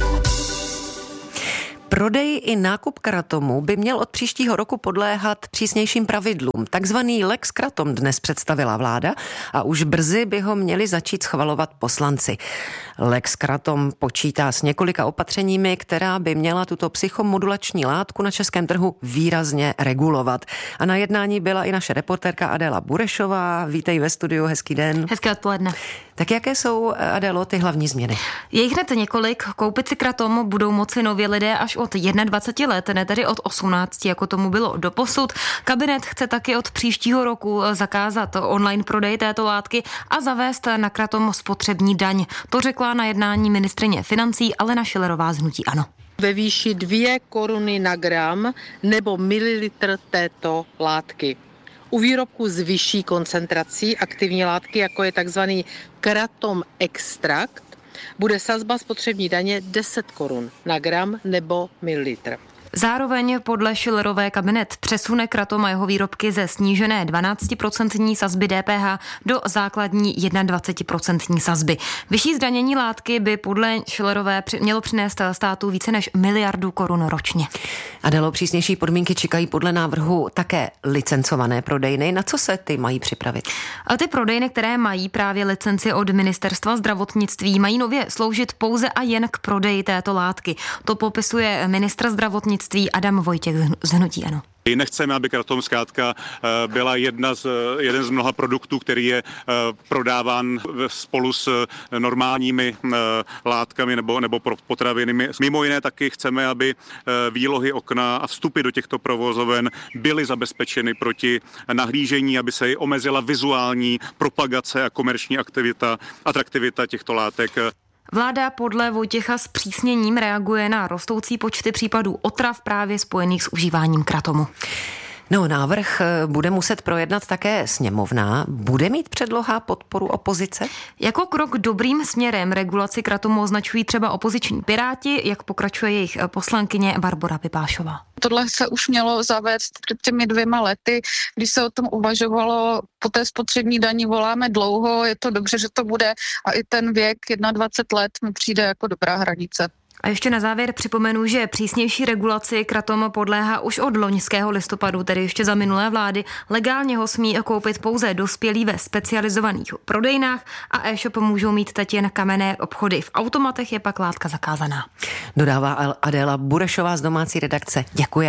Prodej i nákup kratomu by měl od příštího roku podléhat přísnějším pravidlům. Takzvaný Lex Kratom dnes představila vláda a už brzy by ho měli začít schvalovat poslanci. Lex Kratom počítá s několika opatřeními, která by měla tuto psychomodulační látku na českém trhu výrazně regulovat. A na jednání byla i naše reportérka Adéla Burešová. Vítej ve studiu, hezký den. Hezké odpoledne. Tak jaké jsou, Adélo, ty hlavní změny? Je jich hned několik. Koupit si kratom budou moci nově lidé až od dvacet jedna let, ne tedy od osmnácti, jako tomu bylo doposud. Kabinet chce taky od příštího roku zakázat online prodej této látky a zavést na kratom spotřební daň. To řekla na jednání ministryně financí Alena Schillerová z hnutí ANO. Ve výši dvě koruny na gram nebo mililitr této látky. U výrobku s vyšší koncentrací aktivní látky, jako je takzvaný kratom extrakt, bude sazba spotřební daně deset korun na gram nebo mililitr. Zároveň podle Schillerové kabinet přesune kratom a jeho výrobky ze snížené dvanáctiprocentní sazby D P H do základní dvacetiprocentní sazby. Vyšší zdanění látky by podle Schillerové mělo přinést státu více než miliardu korun ročně. Adélo, přísnější podmínky čekají podle návrhu také licencované prodejny. Na co se ty mají připravit? A ty prodejny, které mají právě licenci od Ministerstva zdravotnictví, mají nově sloužit pouze a jen k prodeji této látky. To popisuje ministr zdravotnictví Adam Vojtěch z hnutí ANO. Nechceme, aby kratom zkrátka byla jedna z, jeden z mnoha produktů, který je prodáván spolu s normálními látkami nebo, nebo potravinami. Mimo jiné taky chceme, aby výlohy okna a vstupy do těchto provozoven byly zabezpečeny proti nahlížení, aby se omezila vizuální propagace a komerční aktivita, atraktivita těchto látek. Vláda podle Vojtěcha s přísněním reaguje na rostoucí počty případů otrav právě spojených s užíváním kratomu. No, návrh bude muset projednat také sněmovna. Bude mít předloha podporu opozice? Jako krok dobrým směrem regulaci kratomu označují třeba opoziční Piráti, jak pokračuje jejich poslankyně Barbora Pipášová. Tohle se už mělo zavést před těmi dvěma lety, když se o tom uvažovalo. Po té spotřební dani voláme dlouho, je to dobře, že to bude a i ten věk dvacet jedna let mi přijde jako dobrá hranice. A ještě na závěr připomenu, že přísnější regulaci kratom podléhá už od loňského listopadu, tedy ještě za minulé vlády. Legálně ho smí koupit pouze dospělí ve specializovaných prodejnách a e-shop můžou mít teď jen kamenné obchody. V automatech je pak látka zakázaná. Dodává Adéla Burešová z domácí redakce. Děkujeme.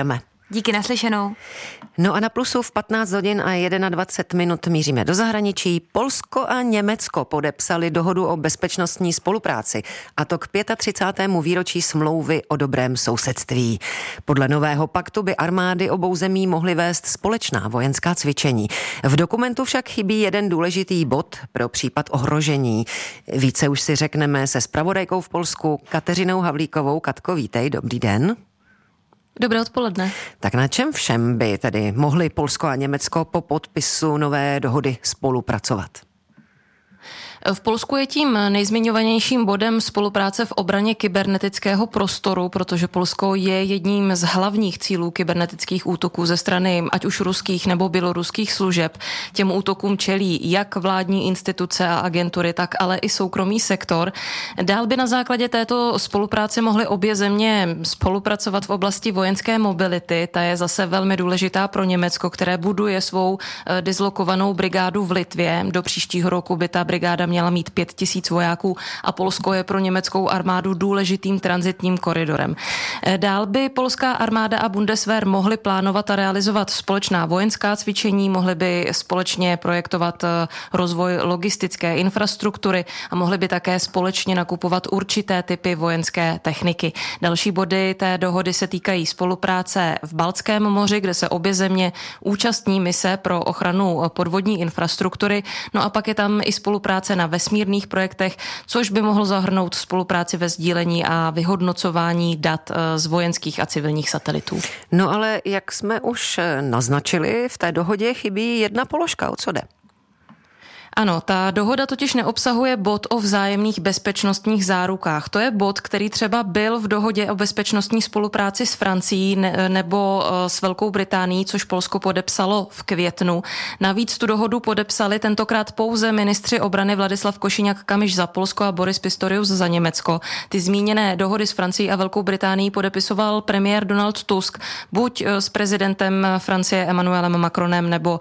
Díky, naslyšenou. No a na Plusu v patnáct hodin a dvacet jedna minut míříme do zahraničí. Polsko a Německo podepsali dohodu o bezpečnostní spolupráci, a to k třicátému pátém výročí smlouvy o dobrém sousedství. Podle nového paktu by armády obou zemí mohly vést společná vojenská cvičení. V dokumentu však chybí jeden důležitý bod pro případ ohrožení. Více už si řekneme se zpravodajkou v Polsku Kateřinou Havlíkovou. Katko, vítej, dobrý den. Dobré odpoledne. Tak na čem všem by tedy mohli Polsko a Německo po podpisu nové dohody spolupracovat? V Polsku je tím nejzmiňovanějším bodem spolupráce v obraně kybernetického prostoru, protože Polsko je jedním z hlavních cílů kybernetických útoků ze strany ať už ruských nebo běloruských služeb. Těm útokům čelí jak vládní instituce a agentury, tak ale i soukromý sektor. Dál by na základě této spolupráce mohly obě země spolupracovat v oblasti vojenské mobility. Ta je zase velmi důležitá pro Německo, které buduje svou dislokovanou brigádu v Litvě. Do příštího roku by ta brigáda měla mít pět tisíc vojáků a Polsko je pro německou armádu důležitým tranzitním koridorem. Dál by polská armáda a Bundeswehr mohly plánovat a realizovat společná vojenská cvičení, mohly by společně projektovat rozvoj logistické infrastruktury a mohly by také společně nakupovat určité typy vojenské techniky. Další body té dohody se týkají spolupráce v Baltském moři, kde se obě země účastní mise pro ochranu podvodní infrastruktury. No a pak je tam i spolupráce na vesmírných projektech, což by mohlo zahrnout spolupráci ve sdílení a vyhodnocování dat z vojenských a civilních satelitů. No ale jak jsme už naznačili, v té dohodě chybí jedna položka. O co jde? Ano, ta dohoda totiž neobsahuje bod o vzájemných bezpečnostních zárukách. To je bod, který třeba byl v dohodě o bezpečnostní spolupráci s Francií ne, nebo s Velkou Británií, což Polsko podepsalo v květnu. Navíc tu dohodu podepsali tentokrát pouze ministři obrany Vladislav Košíňák-Kamyš za Polsko a Boris Pistorius za Německo. Ty zmíněné dohody s Francií a Velkou Británií podepisoval premiér Donald Tusk, buď s prezidentem Francie Emmanuelem Macronem nebo